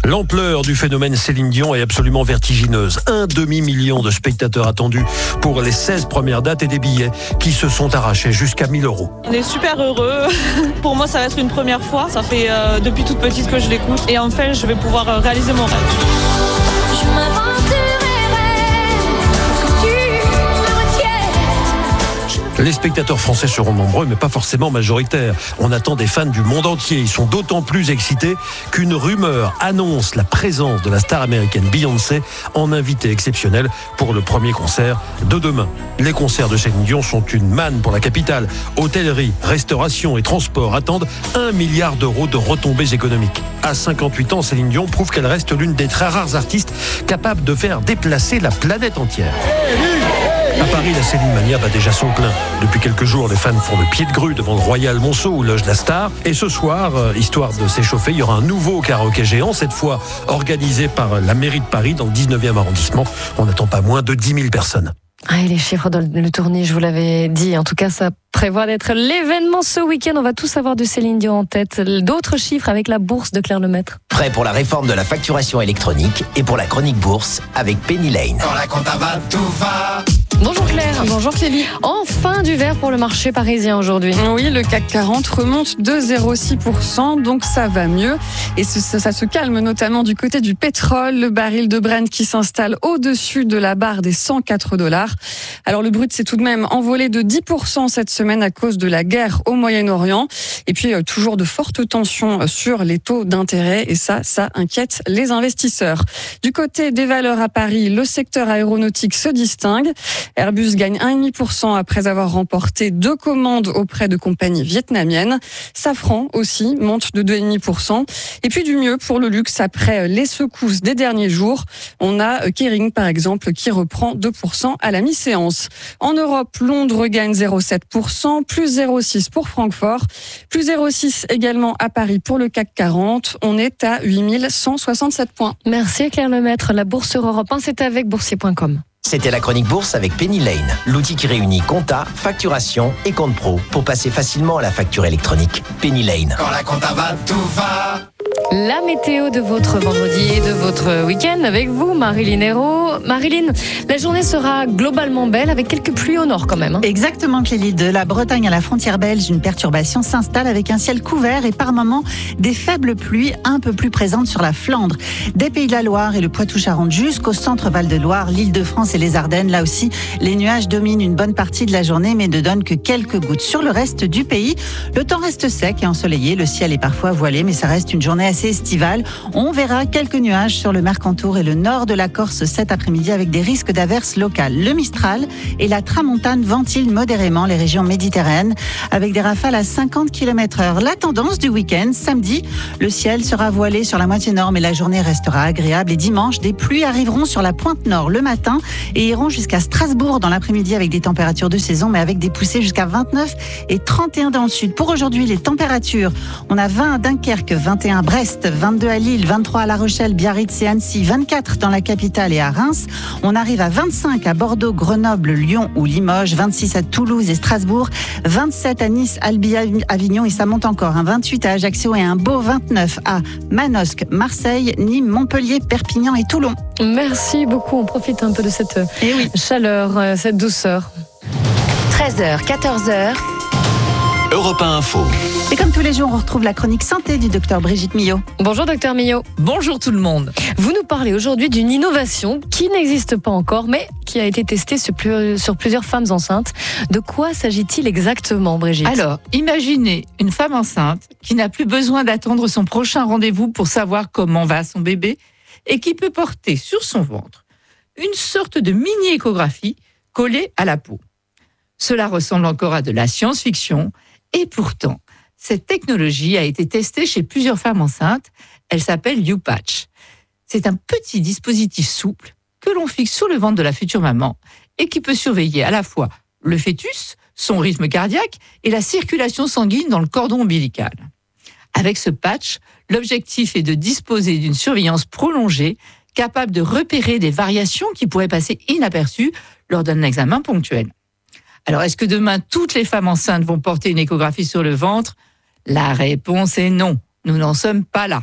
L'ampleur du phénomène Céline Dion est absolument vertigineuse. 1,5 million de spectateurs attendus pour les 16 premières dates et des billets qui se sont arrachés jusqu'à 1 000 €. On est super heureux. Pour moi, ça va être une première fois. Ça fait depuis toute petite que je l'écoute. Et enfin, je vais pouvoir réaliser mon rêve. Les spectateurs français seront nombreux, mais pas forcément majoritaires. On attend des fans du monde entier. Ils sont d'autant plus excités qu'une rumeur annonce la présence de la star américaine Beyoncé en invité exceptionnel pour le premier concert de demain. Les concerts de Céline Dion sont une manne pour la capitale. Hôtellerie, restauration et transport attendent 1 milliard d'euros de retombées économiques. À 58 ans, Céline Dion prouve qu'elle reste l'une des très rares artistes capables de faire déplacer la planète entière. À Paris, la Céline Mania bat déjà son plein. Depuis quelques jours, les fans font le pied de grue devant le Royal Monceau où loge la star. Et ce soir, histoire de s'échauffer, il y aura un nouveau karaoké géant, cette fois organisé par la mairie de Paris dans le 19e arrondissement. On n'attend pas moins de 10 000 personnes. Les chiffres dans le tournée, je vous l'avais dit. En tout cas, ça prévoit d'être l'événement ce week-end. On va tous avoir de Céline Dion en tête. D'autres chiffres avec la bourse de Claire Lemaître. Prêt pour la réforme de la facturation électronique et pour la chronique bourse avec Penny Lane. Quand la compta va, tout va. Bonjour Claire. Bonjour Clélie. Enfin du vert pour le marché parisien aujourd'hui. Oui, le CAC 40 remonte de 0,6%, donc ça va mieux. Et ça se calme notamment du côté du pétrole, le baril de Brent qui s'installe au-dessus de la barre des $104. Alors le brut s'est tout de même envolé de 10% cette semaine à cause de la guerre au Moyen-Orient. Et puis toujours de fortes tensions sur les taux d'intérêt et ça inquiète les investisseurs. Du côté des valeurs à Paris, le secteur aéronautique se distingue. Airbus gagne 1,5% après avoir remporté 2 commandes auprès de compagnies vietnamiennes. Safran aussi monte de 2,5%. Et puis du mieux pour le luxe après les secousses des derniers jours. On a Kering par exemple qui reprend 2% à la mi-séance. En Europe, Londres gagne 0,7%, plus 0,6% pour Francfort, plus 0,6% également à Paris pour le CAC 40. On est à 8167 points. Merci Claire Lemaître. La bourse sur Europe 1, c'est avec boursier.com. C'était la chronique bourse avec Penny Lane, l'outil qui réunit compta, facturation et compte pro pour passer facilement à la facture électronique. Penny Lane. Quand la compta va, tout va. La météo de votre vendredi et de votre week-end avec vous, Marilyn Hérault. Marilyn, la journée sera globalement belle avec quelques pluies au nord quand même. Exactement, Clélie. De la Bretagne à la frontière belge, une perturbation s'installe avec un ciel couvert et par moments des faibles pluies un peu plus présentes sur la Flandre. Des Pays de la Loire et le Poitou-Charentes jusqu'au centre Val-de-Loire, l'Île-de-France et les Ardennes. Là aussi, les nuages dominent une bonne partie de la journée mais ne donnent que quelques gouttes. Sur le reste du pays, le temps reste sec et ensoleillé. Le ciel est parfois voilé mais ça reste une journée assez estivale. On verra quelques nuages sur le Mercantour et le nord de la Corse cet après-midi avec des risques d'averses locales. Le Mistral et la Tramontane ventilent modérément les régions méditerranéennes avec des rafales à 50 km/h. La tendance du week-end, samedi, le ciel sera voilé sur la moitié nord mais la journée restera agréable et dimanche, des pluies arriveront sur la pointe nord le matin et iront jusqu'à Strasbourg dans l'après-midi avec des températures de saison mais avec des poussées jusqu'à 29 et 31 dans le sud. Pour aujourd'hui, les températures, on a 20 à Dunkerque, 21 à Brest, 22 à Lille, 23 à La Rochelle, Biarritz et Annecy, 24 dans la capitale et à Reims. On arrive à 25 à Bordeaux, Grenoble, Lyon ou Limoges, 26 à Toulouse et Strasbourg, 27 à Nice, Albi, Avignon et ça monte encore, 28 à Ajaccio et un beau 29 à Manosque, Marseille, Nîmes, Montpellier, Perpignan et Toulon. Merci beaucoup, on profite un peu de cette chaleur, cette douceur. 13h, 14h. Europe 1 Info. Et comme tous les jours, on retrouve la chronique santé du docteur Brigitte Millot. Bonjour docteur Millot. Bonjour tout le monde. Vous nous parlez aujourd'hui d'une innovation qui n'existe pas encore, mais qui a été testée sur plusieurs femmes enceintes. De quoi s'agit-il exactement, Brigitte ? Alors, imaginez une femme enceinte qui n'a plus besoin d'attendre son prochain rendez-vous pour savoir comment va son bébé et qui peut porter sur son ventre une sorte de mini-échographie collée à la peau. Cela ressemble encore à de la science-fiction et pourtant, cette technologie a été testée chez plusieurs femmes enceintes. Elle s'appelle YouPatch. C'est un petit dispositif souple que l'on fixe sur le ventre de la future maman et qui peut surveiller à la fois le fœtus, son rythme cardiaque et la circulation sanguine dans le cordon ombilical. Avec ce patch, l'objectif est de disposer d'une surveillance prolongée capable de repérer des variations qui pourraient passer inaperçues lors d'un examen ponctuel. Alors, est-ce que demain, toutes les femmes enceintes vont porter une échographie sur le ventre ? La réponse est non. Nous n'en sommes pas là.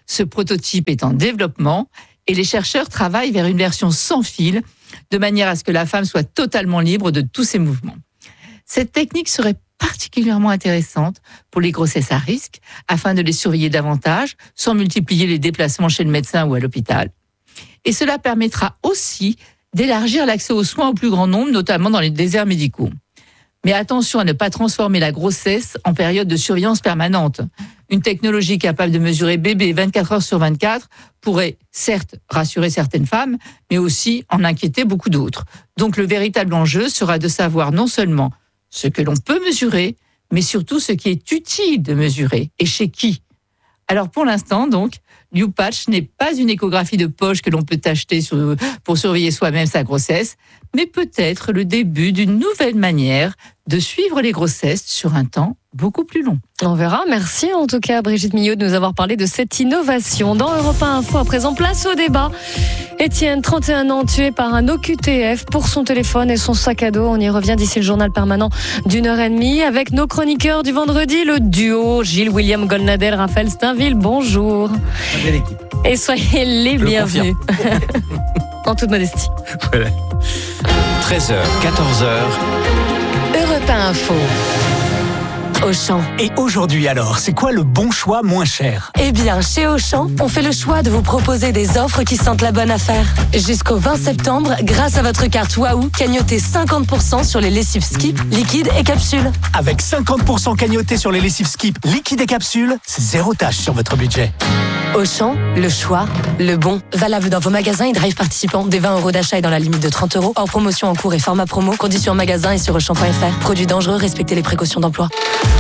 Ce prototype est en développement et les chercheurs travaillent vers une version sans fil, de manière à ce que la femme soit totalement libre de tous ses mouvements. Cette technique serait particulièrement intéressante pour les grossesses à risque, afin de les surveiller davantage, sans multiplier les déplacements chez le médecin ou à l'hôpital. Et cela permettra aussi d'élargir l'accès aux soins au plus grand nombre, notamment dans les déserts médicaux. Mais attention à ne pas transformer la grossesse en période de surveillance permanente. Une technologie capable de mesurer bébé 24 heures sur 24 pourrait certes rassurer certaines femmes, mais aussi en inquiéter beaucoup d'autres. Donc le véritable enjeu sera de savoir non seulement ce que l'on peut mesurer, mais surtout ce qui est utile de mesurer et chez qui. Alors pour l'instant, donc, YouPatch n'est pas une échographie de poche que l'on peut acheter pour surveiller soi-même sa grossesse, mais peut-être le début d'une nouvelle manière de suivre les grossesses sur un temps beaucoup plus long. On verra. Merci en tout cas Brigitte Millot de nous avoir parlé de cette innovation. Dans Europe 1 Info, à présent, place au débat. Étienne, 31 ans, tué par un OQTF pour son téléphone et son sac à dos. On y revient d'ici le journal permanent d'1h30 avec nos chroniqueurs du vendredi, le duo Gilles-William Golnadel, Raphaël Steinville. Bonjour. Et soyez les bienvenus. En toute modestie. Voilà. 13h, 14h. Europe 1 Info. Auchan. Et aujourd'hui alors, c'est quoi le bon choix moins cher ? Eh bien, chez Auchan, on fait le choix de vous proposer des offres qui sentent la bonne affaire. Jusqu'au 20 septembre, grâce à votre carte Wahoo, cagnotez 50% sur les lessives Skip, liquides et capsules. Avec 50% cagnoté sur les lessives Skip, liquides et capsules, c'est zéro tâche sur votre budget. Auchan, le choix, le bon. Valable dans vos magasins et drive participants. Dès 20 € d'achat et dans la limite de 30 €. Hors promotion en cours et format promo. Conditions en magasin et sur Auchan.fr. Produits dangereux, respectez les précautions d'emploi.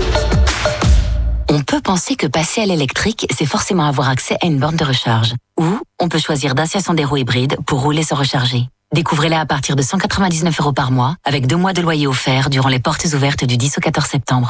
On peut penser que passer à l'électrique, c'est forcément avoir accès à une borne de recharge. Ou on peut choisir Dacia Sandero hybride pour rouler sans recharger. Découvrez-la à partir de 199 € par mois, avec 2 mois de loyer offert durant les portes ouvertes du 10 au 14 septembre.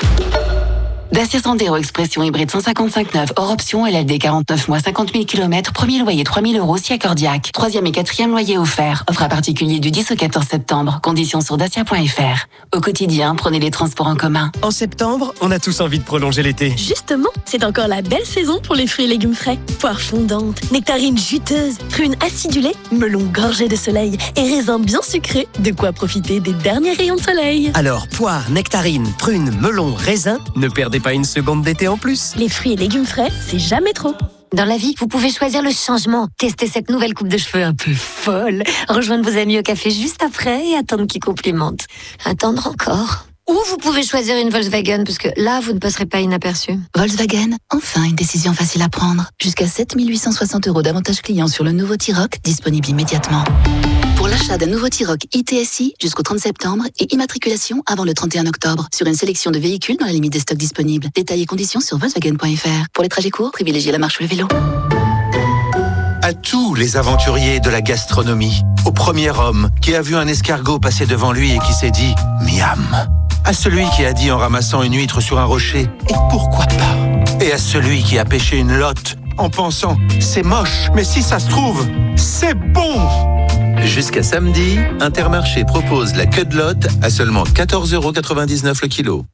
Dacia Sandero Expression hybride 155/9 hors option, LLD 49 mois 50 000 km, premier loyer 3 000 € si accordiaque. 3e et 4e loyer offert. Offre à particulier du 10 au 14 septembre. Conditions sur dacia.fr. Au quotidien, prenez les transports en commun. En septembre, on a tous envie de prolonger l'été. Justement, c'est encore la belle saison pour les fruits et légumes frais. Poires fondantes, nectarines juteuses, prunes acidulées, melons gorgés de soleil et raisins bien sucrés. De quoi profiter des derniers rayons de soleil. Alors, poires, nectarines, prunes, melons, raisins, ne perdez pas une seconde d'été en plus. Les fruits et légumes frais, c'est jamais trop. Dans la vie, vous pouvez choisir le changement. Tester cette nouvelle coupe de cheveux un peu folle. Rejoindre vos amis au café juste après et attendre qu'ils complimentent. Attendre encore. Ou vous pouvez choisir une Volkswagen, parce que là, vous ne passerez pas inaperçu. Volkswagen, enfin une décision facile à prendre. Jusqu'à 7 860 € d'avantages clients sur le nouveau T-Roc, disponible immédiatement. Pour l'achat d'un nouveau T-Roc ITSI jusqu'au 30 septembre et immatriculation avant le 31 octobre sur une sélection de véhicules dans la limite des stocks disponibles. Détails et conditions sur Volkswagen.fr. Pour les trajets courts, privilégiez la marche ou le vélo. À tous les aventuriers de la gastronomie, au premier homme qui a vu un escargot passer devant lui et qui s'est dit « Miam !» À celui qui a dit en ramassant une huître sur un rocher « Et pourquoi pas ?» Et à celui qui a pêché une lotte en pensant « C'est moche, mais si ça se trouve, c'est bon !» Jusqu'à samedi, Intermarché propose la queue de lotte à seulement 14,99 € le kilo.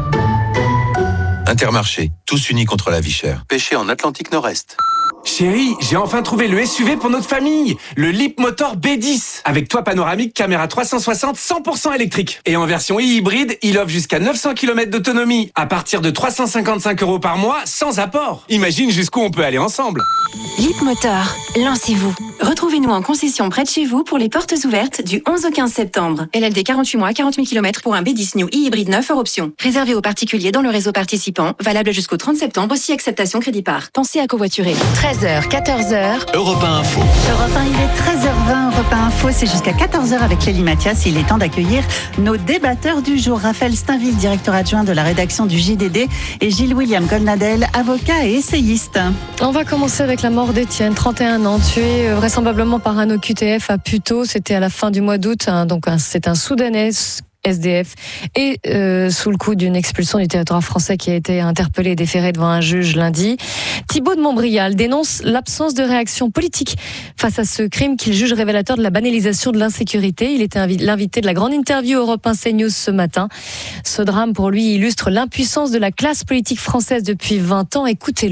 Intermarché, tous unis contre la vie chère. Pêché en Atlantique Nord-Est. Chérie, j'ai enfin trouvé le SUV pour notre famille, le Leapmotor B10, avec toit panoramique, caméra 360, 100% électrique. Et en version hybride, il offre jusqu'à 900 km d'autonomie, à partir de 355 € par mois, sans apport. Imagine jusqu'où on peut aller ensemble. Leapmotor, lancez-vous. Retrouvez-nous en concession près de chez vous pour les portes ouvertes du 11 au 15 septembre. LLD 48 mois, 40 000 km pour un B10 New e-hybride 9 hors option. Réservé aux particuliers dans le réseau participant, valable jusqu'au 30 septembre, si acceptation crédit par. Pensez à covoiturer. 13h, 14h. Europe 1 Info. Europe 1, il est 13h20. Europe 1 Info, c'est jusqu'à 14h avec Lélie Mathias. Il est temps d'accueillir nos débatteurs du jour. Raphaël Steinville, directeur adjoint de la rédaction du JDD, et Gilles-William Golnadel, avocat et essayiste. On va commencer avec la mort d'Étienne, 31 ans, tué vraisemblablement par un OQTF à Puteaux. C'était à la fin du mois d'août. Donc c'est un Soudanais SDF et sous le coup d'une expulsion du territoire français qui a été interpellé et déféré devant un juge lundi. Thibaut de Montbrial dénonce l'absence de réaction politique face à ce crime qu'il juge révélateur de la banalisation de l'insécurité. Il était l'invité de la grande interview Europe 1 CNews ce matin. Ce drame pour lui illustre l'impuissance de la classe politique française depuis 20 ans. Écoutez-le.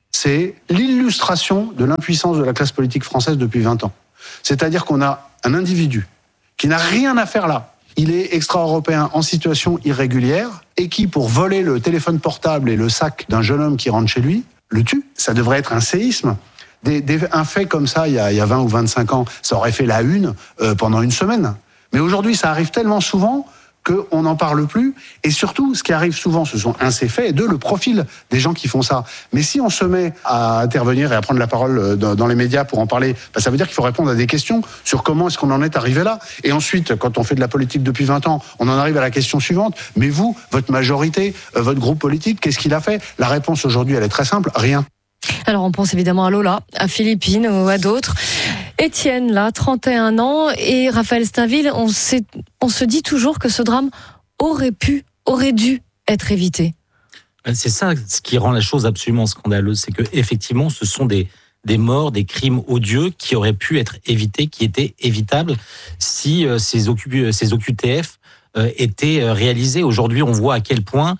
c'est l'illustration de l'impuissance de la classe politique française depuis 20 ans. C'est-à-dire qu'on a un individu qui n'a rien à faire là. Il est extra-européen en situation irrégulière et qui, pour voler le téléphone portable et le sac d'un jeune homme qui rentre chez lui, le tue. Ça devrait être un séisme. Un fait comme ça, il y a 20 ou 25 ans, ça aurait fait la une pendant une semaine. Mais aujourd'hui, ça arrive tellement souvent qu'on n'en parle plus. Et surtout, ce qui arrive souvent, ce sont ces faits, et deux, le profil des gens qui font ça. Mais si on se met à intervenir et à prendre la parole dans les médias pour en parler, ça veut dire qu'il faut répondre à des questions sur comment est-ce qu'on en est arrivé là. Et ensuite, quand on fait de la politique depuis 20 ans, on en arrive à la question suivante. Mais vous, votre majorité, votre groupe politique, qu'est-ce qu'il a fait? La réponse aujourd'hui, elle est très simple, rien. Alors on pense évidemment à Lola, à Philippine ou à d'autres. Étienne, là, 31 ans, et Raphaël Stainville, on se dit toujours que ce drame aurait dû être évité. C'est ça ce qui rend la chose absolument scandaleuse, c'est que effectivement, ce sont des morts, des crimes odieux qui auraient pu être évités, qui étaient évitables si ces OQTF étaient réalisés. Aujourd'hui, on voit à quel point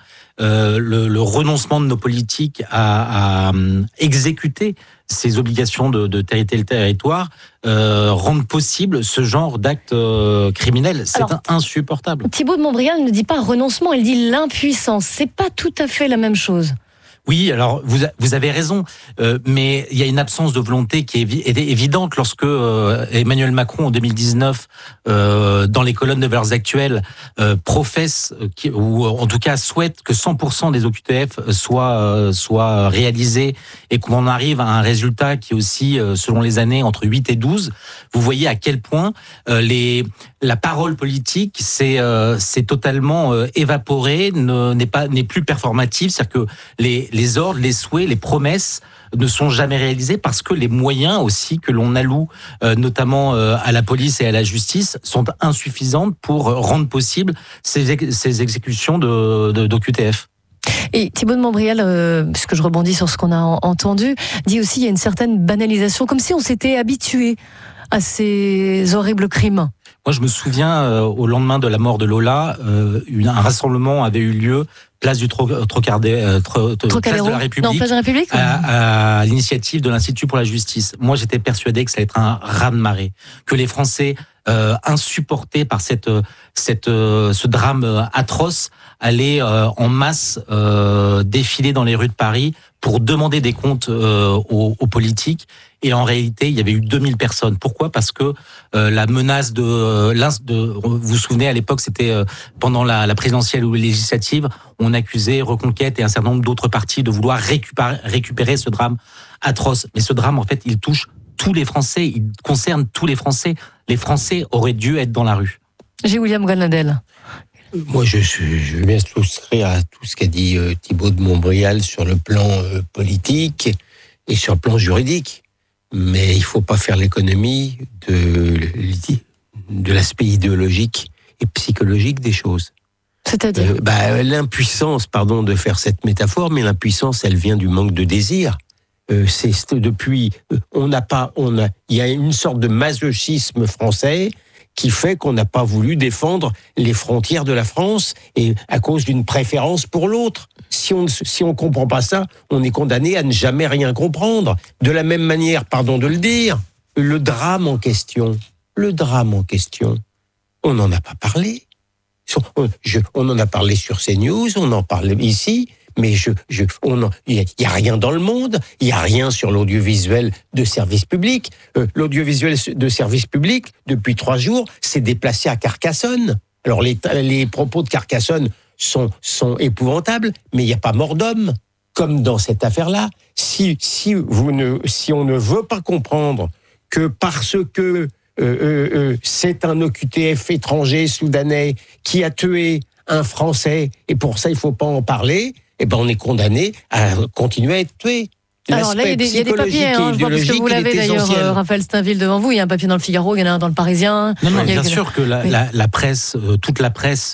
le renoncement de nos politiques à exécuter ces obligations de territoire rendent possible ce genre d'actes criminels. C'est insupportable. Thibaut de Montbrial ne dit pas renoncement, il dit l'impuissance. C'est pas tout à fait la même chose. Oui, alors vous avez raison, mais il y a une absence de volonté qui est évidente lorsque Emmanuel Macron en 2019, dans les colonnes de Valeurs Actuelles, professe ou en tout cas souhaite que 100% des OQTF soient réalisés et qu'on arrive à un résultat qui est aussi, selon les années, entre 8 et 12. Vous voyez à quel point la parole politique s'est totalement évaporée, n'est plus performative, c'est-à-dire que les ordres, les souhaits, les promesses ne sont jamais réalisés parce que les moyens aussi que l'on alloue, notamment à la police et à la justice, sont insuffisants pour rendre possible ces exécutions d'OQTF. Et Thibaut de Montbrial, puisque je rebondis sur ce qu'on a entendu, dit aussi qu'il y a une certaine banalisation, comme si on s'était habitué à ces horribles crimes. Moi, je me souviens, au lendemain de la mort de Lola, un rassemblement avait eu lieu place du Trocadéro, place de la République, non, place de la République, à l'initiative de l'Institut pour la justice. Moi, j'étais persuadé que ça allait être un raz-de-marée, que les Français, insupportés par ce drame atroce, allaient en masse défiler dans les rues de Paris pour demander des comptes aux politiques. Et en réalité, il y avait eu 2000 personnes. Pourquoi ? Parce que la menace vous vous souvenez, à l'époque, c'était pendant la présidentielle ou législative, on accusait Reconquête et un certain nombre d'autres partis de vouloir récupérer ce drame atroce. Mais ce drame, en fait, il touche tous les Français, il concerne tous les Français. Les Français auraient dû être dans la rue. J'ai William Gonadel. Moi, je veux bien souscrire à tout ce qu'a dit Thibaut de Montbrial sur le plan politique et sur le plan juridique. Mais il ne faut pas faire l'économie de l'aspect idéologique et psychologique des choses. C'est-à-dire l'impuissance, pardon de faire cette métaphore, mais l'impuissance, elle vient du manque de désir. Il y a une sorte de masochisme français qui fait qu'on n'a pas voulu défendre les frontières de la France et à cause d'une préférence pour l'autre. Si on comprend pas ça, on est condamné à ne jamais rien comprendre. De la même manière, pardon de le dire, le drame en question, on n'en a pas parlé. On en a parlé sur CNews, on en parle ici, mais il y a rien dans le monde, il y a rien sur l'audiovisuel de service public. L'audiovisuel de service public, depuis 3 jours, s'est déplacé à Carcassonne. Alors les propos de Carcassonne sont épouvantables, mais il n'y a pas mort d'homme. Comme dans cette affaire-là, si on ne veut pas comprendre que parce que c'est un OQTF étranger soudanais qui a tué un Français et pour ça il ne faut pas en parler, eh ben on est condamné à continuer à être tué. Alors là, il y a des papiers, je vois, parce que vous l'avez d'ailleurs, Raphaël Stainville, devant vous. Il y a un papier dans le Figaro, il y en a un dans le Parisien. Non, bien sûr que la presse, toute la presse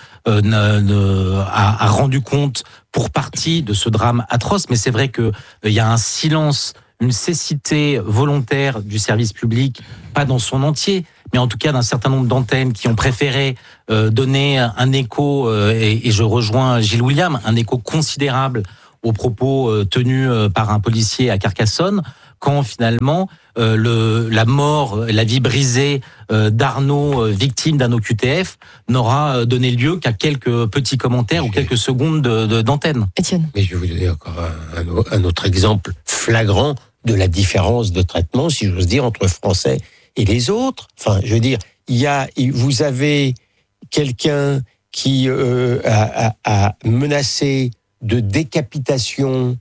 a rendu compte pour partie de ce drame atroce, mais c'est vrai qu'il y a un silence, une cécité volontaire du service public, pas dans son entier, mais en tout cas d'un certain nombre d'antennes qui ont préféré donner un écho, et je rejoins Gilles William, un écho considérable aux propos tenus par un policier à Carcassonne, quand finalement la mort, la vie brisée d'Arnaud, victime d'un OQTF, n'aura donné lieu qu'à quelques petits commentaires ou quelques secondes d'antenne. Étienne. Mais je vais vous donner encore un autre exemple flagrant de la différence de traitement, si j'ose dire, entre Français et les autres. Enfin, je veux dire, vous avez quelqu'un qui a menacé de décapitation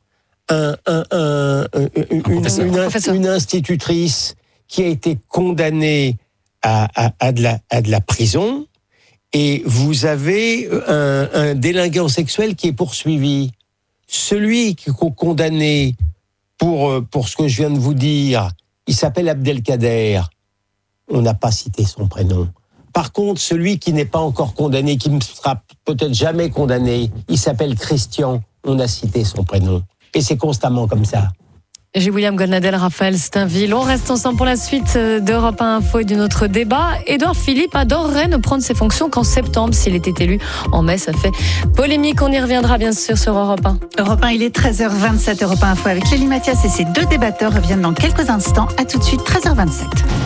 une institutrice qui a été condamnée à de la prison, et vous avez un délinquant sexuel qui est poursuivi. Celui qui est condamné pour ce que je viens de vous dire, il s'appelle Abdelkader. On n'a pas cité son prénom. Par contre, celui qui n'est pas encore condamné, qui ne sera peut-être jamais condamné, il s'appelle Christian. On a cité son prénom. Et c'est constamment comme ça. J'ai William Goldnadel, Raphaël Steinville. On reste ensemble pour la suite d'Europe 1 Info et de notre débat. Édouard Philippe adorerait ne prendre ses fonctions qu'en septembre s'il était élu en mai. Ça fait polémique. On y reviendra bien sûr sur Europe 1. Europe 1, il est 13h27. Europe 1 Info avec Lélie Mathias et ses deux débatteurs reviennent dans quelques instants. À tout de suite, 13h27.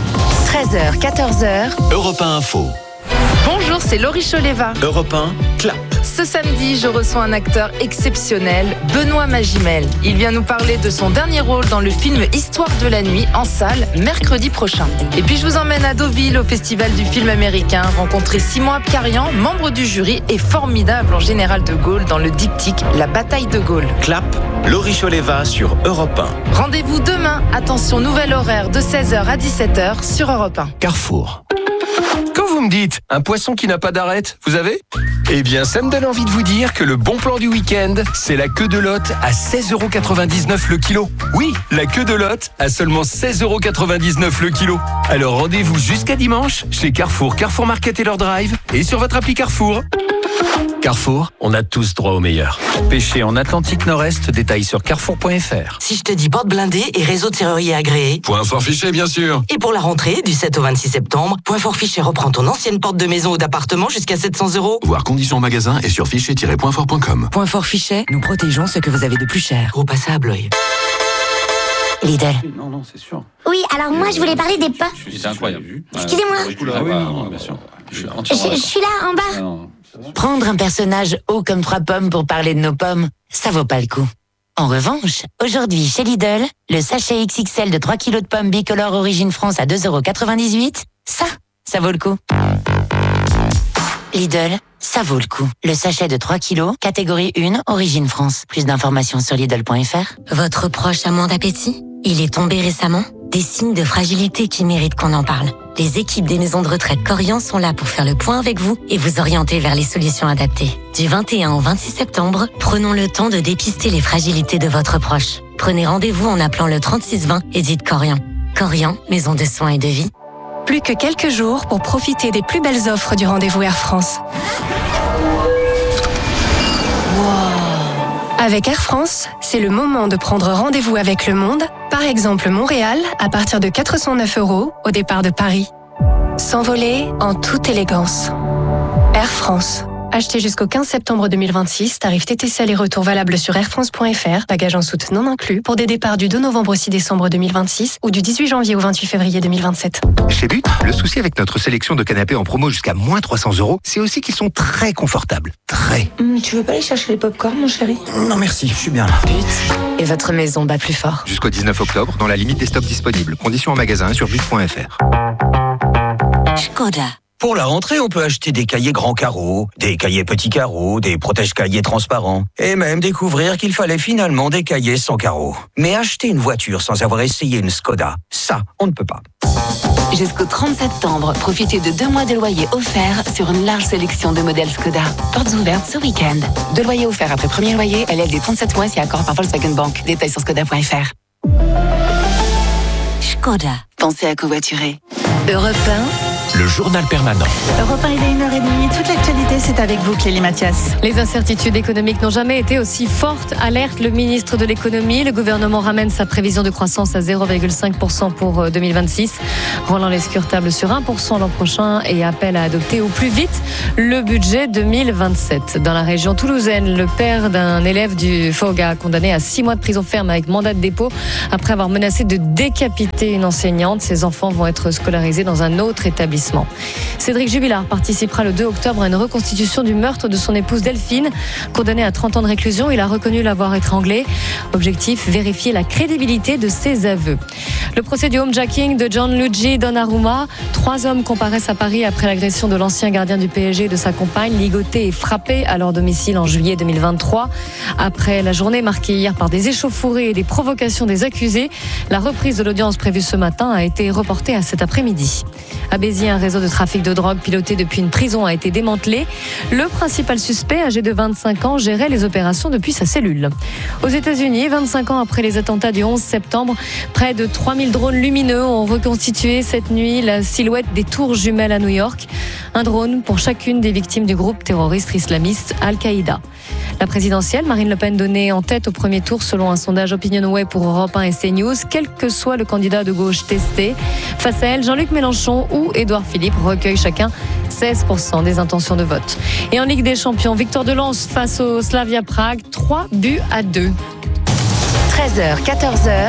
13h, 14h. Europe 1 Info. Bonjour, c'est Laurie Choleva. Europe 1, clap. Ce samedi, je reçois un acteur exceptionnel, Benoît Magimel. Il vient nous parler de son dernier rôle dans le film Histoire de la nuit, en salle, mercredi prochain. Et puis je vous emmène à Deauville, au Festival du film américain, rencontrer Simon Abkarian, membre du jury et formidable en général de Gaulle dans le diptyque La bataille de Gaulle. Clap, Laurie Choleva sur Europe 1. Rendez-vous demain, attention, nouvel horaire de 16h à 17h sur Europe 1. Carrefour. Quand vous me dites un poisson qui n'a pas d'arête, vous avez ? Eh bien, ça me donne envie de vous dire que le bon plan du week-end, c'est la queue de lotte à 16,99€ le kilo. Oui, la queue de lotte à seulement 16,99€ le kilo. Alors rendez-vous jusqu'à dimanche chez Carrefour, Carrefour Market et leur drive et sur votre appli Carrefour. Carrefour, on a tous droit au meilleur. Pêcher en Atlantique Nord-Est, détail sur carrefour.fr. Si je te dis porte blindée et réseau de serrurier agréé. Point fort fiché, bien sûr. Et pour la rentrée, du 7 au 26 septembre, Point fort fiché reprend ton ancienne porte de maison ou d'appartement jusqu'à 700€. Voir conditions magasin et sur fichier-pointfort.com. Point fort fichet, nous protégeons ce que vous avez de plus cher. Gros passable, l'œil. Lidl. Non, c'est sûr. Oui, alors moi je voulais parler des pommes. C'est incroyable. Excusez-moi. Ah oui, non, bien sûr. Je suis là en bas. Prendre un personnage haut comme 3 pommes pour parler de nos pommes, ça vaut pas le coup. En revanche, aujourd'hui chez Lidl, le sachet XXL de 3 kg de pommes bicolores Origine France à 2,98€, ça vaut le coup. Lidl, ça vaut le coup. Le sachet de 3 kg, catégorie 1, Origine France. Plus d'informations sur Lidl.fr. Votre proche a moins d'appétit ? Il est tombé récemment ? Des signes de fragilité qui méritent qu'on en parle. Les équipes des maisons de retraite Corian sont là pour faire le point avec vous et vous orienter vers les solutions adaptées. Du 21 au 26 septembre, prenons le temps de dépister les fragilités de votre proche. Prenez rendez-vous en appelant le 3620 et dites Corian. Corian, maison de soins et de vie. Plus que quelques jours pour profiter des plus belles offres du rendez-vous Air France. Avec Air France, c'est le moment de prendre rendez-vous avec le monde. Par exemple, Montréal, à partir de 409€ au départ de Paris. S'envoler en toute élégance. Air France. Acheté jusqu'au 15 septembre 2026, tarif TTC aller-retour valable sur airfrance.fr, bagages en soute non inclus, pour des départs du 2 novembre au 6 décembre 2026 ou du 18 janvier au 28 février 2027. Chez But, le souci avec notre sélection de canapés en promo jusqu'à moins 300€, c'est aussi qu'ils sont très confortables. Très. Tu veux pas aller chercher les pop-corn, mon chéri ? Non merci, je suis bien là. But. Et votre maison bat plus fort. Jusqu'au 19 octobre, dans la limite des stocks disponibles. Conditions en magasin sur but.fr. Škoda. Pour la rentrée, on peut acheter des cahiers grands carreaux, des cahiers petits carreaux, des protège-cahiers transparents, et même découvrir qu'il fallait finalement des cahiers sans carreaux. Mais acheter une voiture sans avoir essayé une Škoda, ça, on ne peut pas. Jusqu'au 30 septembre, profitez de 2 mois de loyer offert sur une large sélection de modèles Škoda. Portes ouvertes ce week-end. 2 loyers offerts après premier loyer, LLD 37 mois si accord par Volkswagen Bank. Détails sur Škoda.fr. Škoda. Pensez à covoiturer. Europe le journal permanent. Europe 1, il est 1h30. Toute l'actualité, c'est avec vous, Clélie Mathias. Les incertitudes économiques n'ont jamais été aussi fortes. Alerte le ministre de l'économie. Le gouvernement ramène sa prévision de croissance à 0,5% pour 2026. Roland Lescure table sur 1% l'an prochain et appelle à adopter au plus vite le budget 2027. Dans la région toulousaine, le père d'un élève du FOGA condamné à 6 mois de prison ferme avec mandat de dépôt après avoir menacé de décapiter une enseignante. Ses enfants vont être scolarisés dans un autre établissement. Cédric Jubilard participera le 2 octobre à une reconstitution du meurtre de son épouse Delphine. Condamné à 30 ans de réclusion, il a reconnu l'avoir étranglée. Objectif, vérifier la crédibilité de ses aveux. Le procès du homejacking de Gianluigi Donnarumma. 3 hommes comparaissent à Paris après l'agression de l'ancien gardien du PSG et de sa compagne, ligoté et frappé à leur domicile en juillet 2023. Après la journée marquée hier par des échauffourées et des provocations des accusés, la reprise de l'audience prévue ce matin a été reportée à cet après-midi. À Béziers, un réseau de trafic de drogue piloté depuis une prison a été démantelé. Le principal suspect, âgé de 25 ans, gérait les opérations depuis sa cellule. Aux États-Unis, 25 ans après les attentats du 11 septembre, près de 3000 drones lumineux ont reconstitué cette nuit la silhouette des tours jumelles à New York. Un drone pour chacune des victimes du groupe terroriste islamiste Al-Qaïda. La présidentielle, Marine Le Pen donnée en tête au premier tour selon un sondage Opinionway pour Europe 1 et CNews, quel que soit le candidat de gauche testé. Face à elle, Jean-Luc Mélenchon ou Édouard Philippe recueillent chacun 16% des intentions de vote. Et en Ligue des Champions, victoire de Lens face au Slavia Prague, 3-2. 13h, 14h.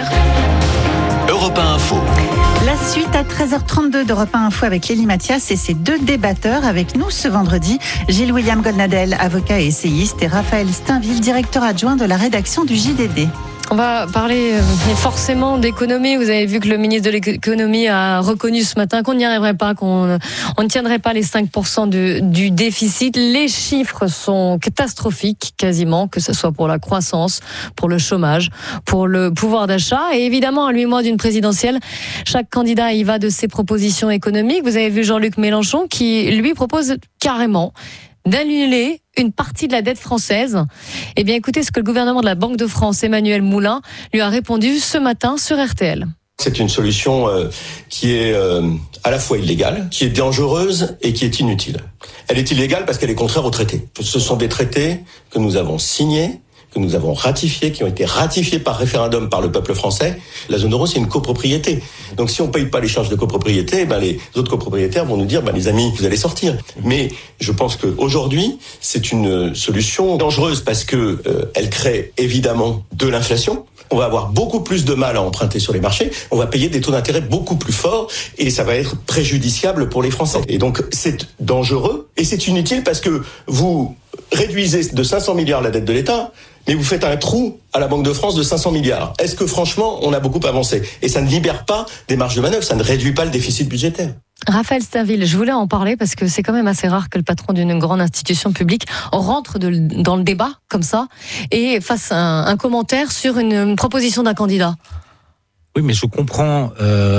Europe 1 Info. La suite à 13h32 d'Europe 1 Info avec Clélie Mathias et ses 2 débatteurs avec nous ce vendredi. Gilles-William Goldnadel, avocat et essayiste, et Raphaël Steinville, directeur adjoint de la rédaction du JDD. On va parler forcément d'économie. Vous avez vu que le ministre de l'économie a reconnu ce matin qu'on n'y arriverait pas, qu'on ne tiendrait pas les 5% du déficit. Les chiffres sont catastrophiques quasiment, que ce soit pour la croissance, pour le chômage, pour le pouvoir d'achat. Et évidemment, à 8 mois d'une présidentielle, chaque candidat y va de ses propositions économiques. Vous avez vu Jean-Luc Mélenchon qui, lui, propose carrément d'annuler une partie de la dette française. Eh bien, écoutez ce que le gouvernement de la Banque de France, Emmanuel Moulin, lui a répondu ce matin sur RTL. C'est une solution qui est à la fois illégale, qui est dangereuse et qui est inutile. Elle est illégale parce qu'elle est contraire aux traités. Ce sont des traités que nous avons signés, que nous avons ratifiés, qui ont été ratifiés par référendum par le peuple français. La zone euro, c'est une copropriété. Donc si on paye pas les charges de copropriété, les autres copropriétaires vont nous dire, les amis, vous allez sortir. Mais je pense qu'aujourd'hui, c'est une solution dangereuse parce que elle crée évidemment de l'inflation. On va avoir beaucoup plus de mal à emprunter sur les marchés. On va payer des taux d'intérêt beaucoup plus forts et ça va être préjudiciable pour les Français. Et donc, c'est dangereux et c'est inutile parce que vous réduisez de 500 milliards la dette de l'État, mais vous faites un trou à la Banque de France de 500 milliards. Est-ce que franchement, on a beaucoup avancé? Et ça ne libère pas des marges de manœuvre, ça ne réduit pas le déficit budgétaire. Raphaël Steinville, je voulais en parler parce que c'est quand même assez rare que le patron d'une grande institution publique rentre dans le débat comme ça et fasse un commentaire sur une proposition d'un candidat. Oui, mais je comprends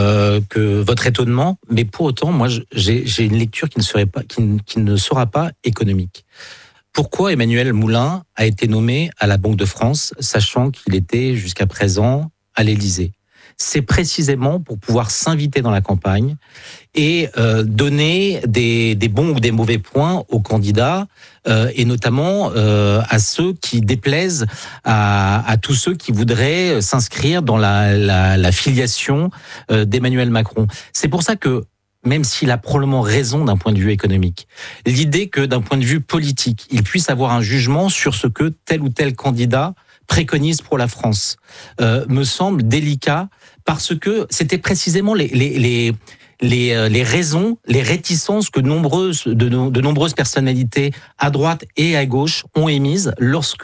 que votre étonnement, mais pour autant, moi, j'ai une lecture qui ne sera pas économique. Pourquoi Emmanuel Moulin a été nommé à la Banque de France, sachant qu'il était jusqu'à présent à l'Élysée? C'est précisément pour pouvoir s'inviter dans la campagne et donner des bons ou des mauvais points aux candidats et notamment à ceux qui déplaisent à tous ceux qui voudraient s'inscrire dans la filiation d'Emmanuel Macron. C'est pour ça que même s'il a probablement raison d'un point de vue économique, l'idée que d'un point de vue politique, il puisse avoir un jugement sur ce que tel ou tel candidat préconise pour la France me semble délicat parce que c'était précisément les raisons, les réticences que de nombreuses personnalités à droite et à gauche ont émises lorsque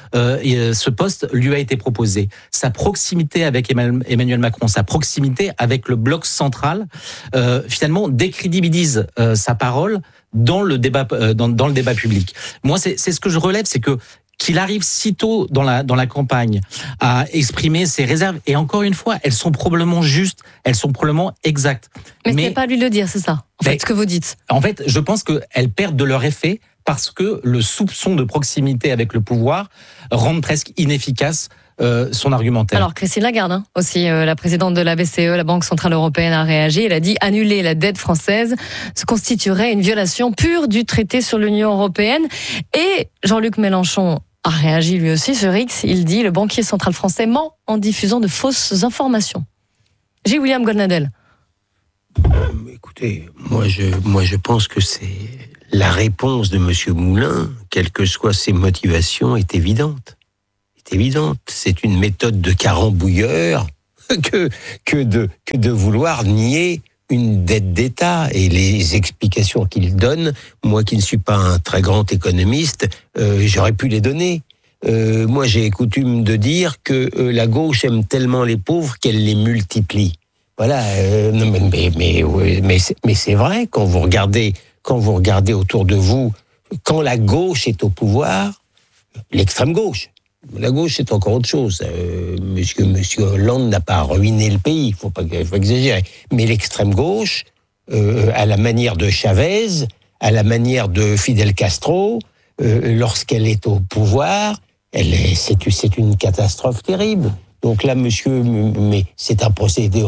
ce poste lui a été proposé. Sa proximité avec Emmanuel Macron, sa proximité avec le bloc central, finalement décrédibilise sa parole dans le débat public. Moi, c'est ce que je relève, c'est que qu'il arrive si tôt dans la campagne à exprimer ses réserves, et encore une fois, elles sont probablement justes, elles sont probablement exactes. Mais ce n'est pas à lui de le dire, c'est ça, en fait, ce que vous dites. En fait, je pense qu'elles perdent de leur effet parce que le soupçon de proximité avec le pouvoir rend presque inefficace son argumentaire. Alors Christine Lagarde, aussi la présidente de la BCE, la Banque Centrale Européenne, a réagi. Elle a dit annuler la dette française se constituerait une violation pure du traité sur l'Union européenne. Et Jean-Luc Mélenchon a réagi lui aussi sur X. Il dit le banquier central français ment en diffusant de fausses informations. J. William Goldnadel. Écoutez, moi je pense que c'est la réponse de M. Moulin, quelles que soient ses motivations, est évidente. C'est une méthode de carambouilleur que de vouloir nier une dette d'État. Et les explications qu'il donne, moi qui ne suis pas un très grand économiste, j'aurais pu les donner. Moi j'ai coutume de dire que la gauche aime tellement les pauvres qu'elle les multiplie. Voilà, mais c'est vrai, quand vous regardez autour de vous, quand la gauche est au pouvoir, l'extrême gauche, la gauche c'est encore autre chose. Monsieur Hollande n'a pas ruiné le pays, il faut pas exagérer. Mais l'extrême gauche, à la manière de Chavez, à la manière de Fidel Castro, lorsqu'elle est au pouvoir, c'est une catastrophe terrible. Donc là, monsieur, mais c'est un procédé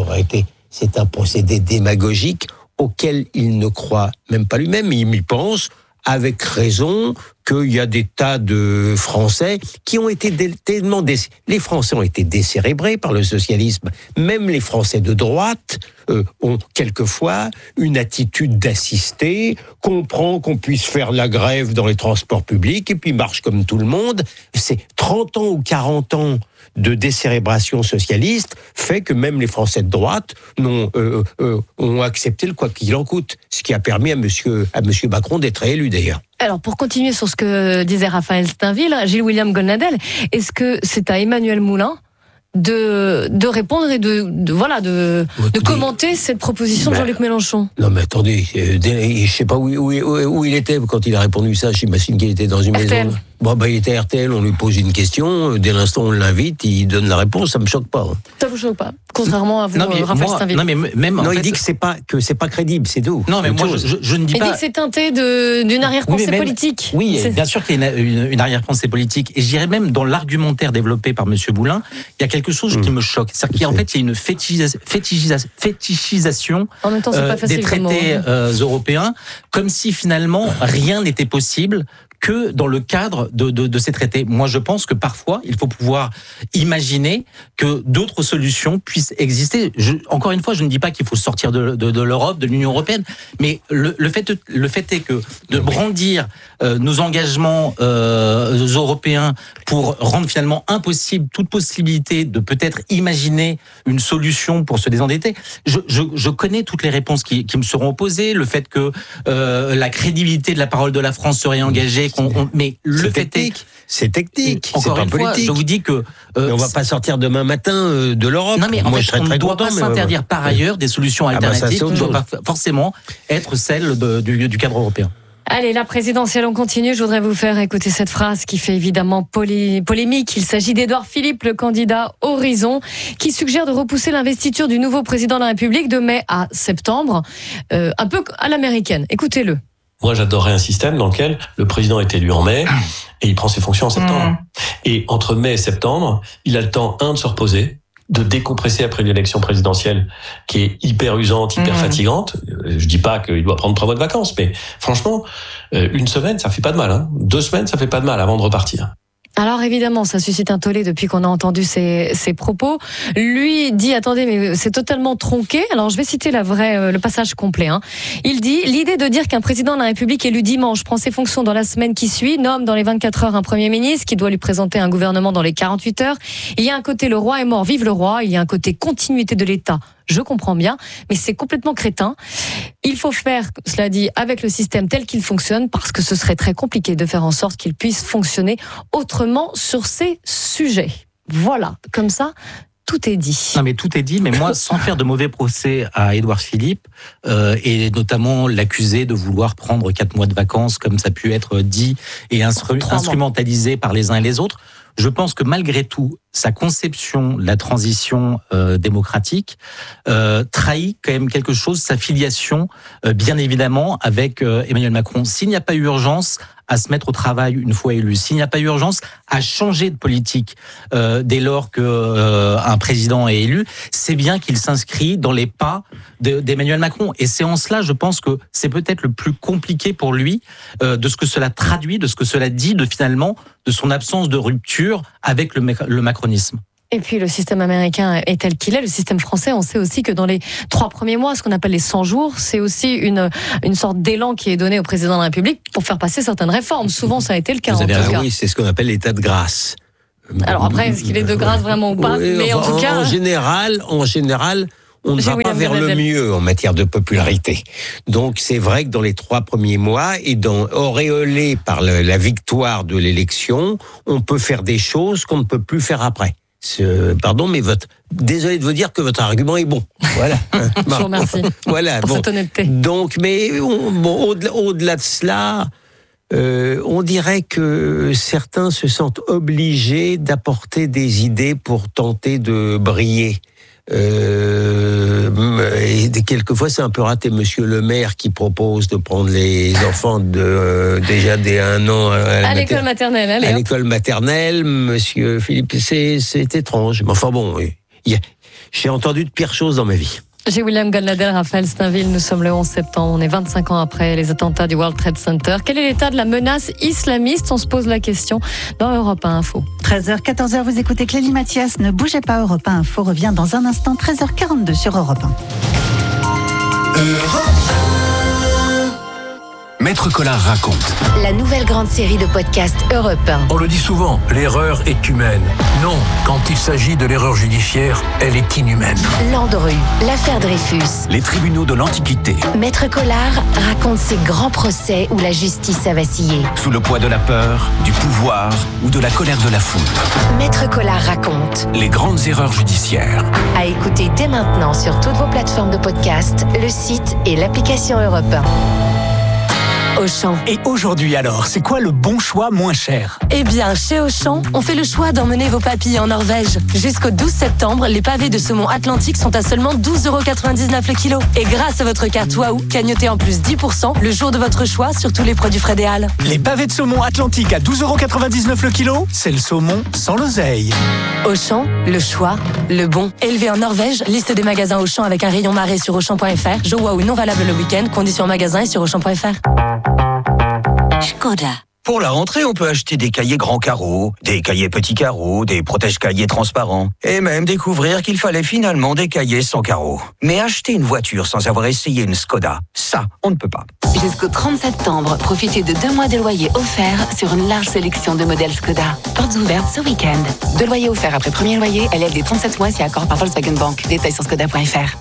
démagogique auquel il ne croit même pas lui-même, mais il y pense avec raison qu'il y a des tas de Français qui ont été tellement... Les Français ont été décérébrés par le socialisme. Même les Français de droite ont quelquefois une attitude d'assister, comprend qu'on puisse faire la grève dans les transports publics et puis marche comme tout le monde. C'est 30 ans ou 40 ans de décérébration socialiste fait que même les Français de droite ont accepté le quoi qu'il en coûte, ce qui a permis à monsieur Macron d'être élu d'ailleurs. Alors pour continuer sur ce que disait Raphaël Steinville, Gilles William Goldnadel, est-ce que c'est à Emmanuel Moulin de répondre et de commenter cette proposition de Jean-Luc Mélenchon? Non mais attendez, je sais pas où il était quand il a répondu ça, j'imagine qu'il était dans une RTL. maison. Il était à RTL, on lui pose une question, dès l'instant où on l'invite, il donne la réponse, ça me choque pas. Ça vous choque pas? Contrairement à vous, Raphaël Steinville. Non mais même il dit que c'est pas crédible, c'est tout. Non mais moi je ne dis pas. Il dit que c'est teinté d'une arrière-pensée politique. Oui, bien sûr qu'il y a une arrière-pensée politique. Et je dirais même dans l'argumentaire développé par Monsieur Boulin, il y a quelque chose qui me choque. C'est-à-dire qu'en fait, il y a une fétichisation en même temps, c'est pas facile des traités européens, comme si finalement rien n'était possible que dans le cadre de ces traités. Moi, je pense que parfois, il faut pouvoir imaginer que d'autres solutions puissent exister. Encore une fois, je ne dis pas qu'il faut sortir de l'Europe, de l'Union européenne, mais le fait est que de brandir nos engagements européens pour rendre finalement impossible toute possibilité de peut-être imaginer une solution pour se désendetter. Je connais toutes les réponses qui me seront opposées, le fait que la crédibilité de la parole de la France serait engagée, mais le fait est... C'est technique, encore c'est pas une politique. fois, je vous dis que... on va pas sortir demain matin de l'Europe. Non mais en fait, on ne doit pas s'interdire par ailleurs des solutions alternatives qui ne doivent pas forcément être celles du cadre européen. Allez, la présidentielle, on continue. Je voudrais vous faire écouter cette phrase qui fait évidemment polémique. Il s'agit d'Édouard Philippe, le candidat Horizon, qui suggère de repousser l'investiture du nouveau président de la République de mai à septembre, un peu à l'américaine. Écoutez-le. Moi, j'adorerais un système dans lequel le président est élu en mai et il prend ses fonctions en septembre. Et entre mai et septembre, il a le temps, de se reposer, de décompresser après l'élection présidentielle qui est hyper usante, hyper fatigante. Je dis pas qu'il doit prendre 3 mois de vacances, mais franchement, une semaine, ça fait pas de mal. 2 semaines, ça fait pas de mal avant de repartir. Alors évidemment, ça suscite un tollé depuis qu'on a entendu ses propos. Lui dit, attendez, mais c'est totalement tronqué. Alors je vais citer le passage complet. Il dit, l'idée de dire qu'un président de la République élu dimanche prend ses fonctions dans la semaine qui suit, nomme dans les 24 heures un Premier ministre qui doit lui présenter un gouvernement dans les 48 heures. Il y a un côté le roi est mort, vive le roi. Il y a un côté continuité de l'État. Je comprends bien, mais c'est complètement crétin. Il faut faire, cela dit, avec le système tel qu'il fonctionne, parce que ce serait très compliqué de faire en sorte qu'il puisse fonctionner autrement sur ces sujets. Voilà, comme ça, tout est dit. Non mais tout est dit, mais moi, sans faire de mauvais procès à Édouard Philippe, et notamment l'accuser de vouloir prendre 4 mois de vacances, comme ça a pu être dit et instrumentalisé par les uns et les autres, je pense que malgré tout, sa conception de la transition démocratique trahit quand même quelque chose, sa filiation, bien évidemment, avec Emmanuel Macron. S'il n'y a pas eu urgence à se mettre au travail une fois élu, s'il n'y a pas urgence à changer de politique dès lors que un président est élu, c'est bien qu'il s'inscrit dans les pas d'Emmanuel Macron. Et c'est en cela, je pense que c'est peut-être le plus compliqué pour lui de ce que cela traduit, de ce que cela dit, finalement de son absence de rupture avec le macronisme. Et puis le système américain est tel qu'il est. Le système français, on sait aussi que dans les 3 premiers mois, ce qu'on appelle les 100 jours, c'est aussi une sorte d'élan qui est donné au président de la République pour faire passer certaines réformes. Souvent, ça a été le cas. Oui, c'est ce qu'on appelle l'état de grâce. Alors après, est-ce qu'il est de grâce vraiment ou pas? Oui, mais en tout cas, en général, on ne va pas vers le mieux en matière de popularité. Donc c'est vrai que dans les 3 premiers mois, et auréolé par la victoire de l'élection, on peut faire des choses qu'on ne peut plus faire après. Pardon, mais désolé de vous dire que votre argument est bon. Voilà. Je vous remercie. Voilà. Pour cette honnêteté. Donc, mais au-delà de cela, on dirait que certains se sentent obligés d'apporter des idées pour tenter de briller. Et quelquefois c'est un peu raté. Monsieur le maire qui propose de prendre les enfants déjà dès 1 an à l'école maternelle. À l'école maternelle, monsieur Philippe, c'est étrange. Mais enfin bon, j'ai entendu de pires choses dans ma vie. J'ai William Goldnadel, Raphaël Steinville, nous sommes le 11 septembre, on est 25 ans après les attentats du World Trade Center. Quel est l'état de la menace islamiste? On se pose la question dans Europe 1 Info. 13h, 14h, vous écoutez Clélie Mathias. Ne bougez pas, Europe 1 Info revient dans un instant, 13h42 sur Europe 1. Maître Collard raconte. La nouvelle grande série de podcasts Europe 1. On le dit souvent, l'erreur est humaine. Non, quand il s'agit de l'erreur judiciaire, elle est inhumaine. Landru, l'affaire Dreyfus. Les tribunaux de l'Antiquité. Maître Collard raconte ces grands procès où la justice a vacillé. Sous le poids de la peur, du pouvoir ou de la colère de la foule. Maître Collard raconte. Les grandes erreurs judiciaires. À écouter dès maintenant sur toutes vos plateformes de podcast, le site et l'application Europe 1. Auchan. Et aujourd'hui alors, c'est quoi le bon choix moins cher? Eh bien, chez Auchan, on fait le choix d'emmener vos papilles en Norvège. Jusqu'au 12 septembre, les pavés de saumon Atlantique sont à seulement 12,99€ le kilo. Et grâce à votre carte Waouh, cagnotez en plus 10% le jour de votre choix sur tous les produits Fred et Hall. Les pavés de saumon Atlantique à 12,99€ le kilo, c'est le saumon sans l'oseille. Auchan, le choix, le bon. Élevé en Norvège, liste des magasins Auchan avec un rayon marée sur Auchan.fr. Jeux Waouh non valable le week-end, conditions en magasin et sur Auchan.fr. Škoda. Pour la rentrée, on peut acheter des cahiers grands carreaux, des cahiers petits carreaux, des protège-cahiers transparents, et même découvrir qu'il fallait finalement des cahiers sans carreaux. Mais acheter une voiture sans avoir essayé une Škoda, ça, on ne peut pas. Jusqu'au 30 septembre, profitez de 2 mois de loyer offert sur une large sélection de modèles Škoda. Portes ouvertes ce week-end. 2 loyers offerts après premier loyer, LLD 37 mois si accord par Volkswagen Bank. Détails sur Škoda.fr.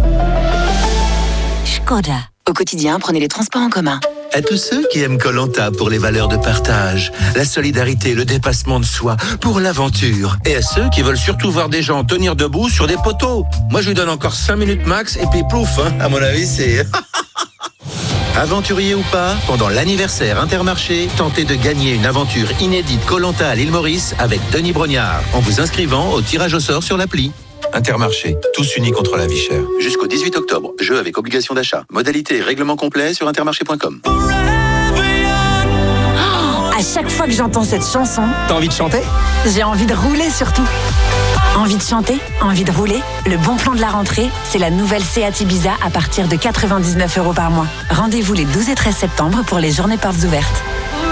Škoda. Au quotidien, prenez les transports en commun. À tous ceux qui aiment Koh-Lanta pour les valeurs de partage, la solidarité, le dépassement de soi, pour l'aventure. Et à ceux qui veulent surtout voir des gens tenir debout sur des poteaux. Moi, je lui donne encore 5 minutes max et puis plouf, hein. À mon avis, c'est... Aventurier ou pas, pendant l'anniversaire Intermarché, tentez de gagner une aventure inédite Koh-Lanta à l'île Maurice avec Denis Brognard, en vous inscrivant au tirage au sort sur l'appli. Intermarché, tous unis contre la vie chère. Jusqu'au 18 octobre, jeu avec obligation d'achat. Modalité et règlement complet sur intermarché.com. À chaque fois que j'entends cette chanson, T'as envie de chanter? j'ai envie de rouler surtout. Envie de chanter, envie de rouler. Le bon plan de la rentrée, c'est la nouvelle Seat Ibiza à partir de 99€ par mois. Rendez-vous les 12 et 13 septembre pour les journées portes ouvertes.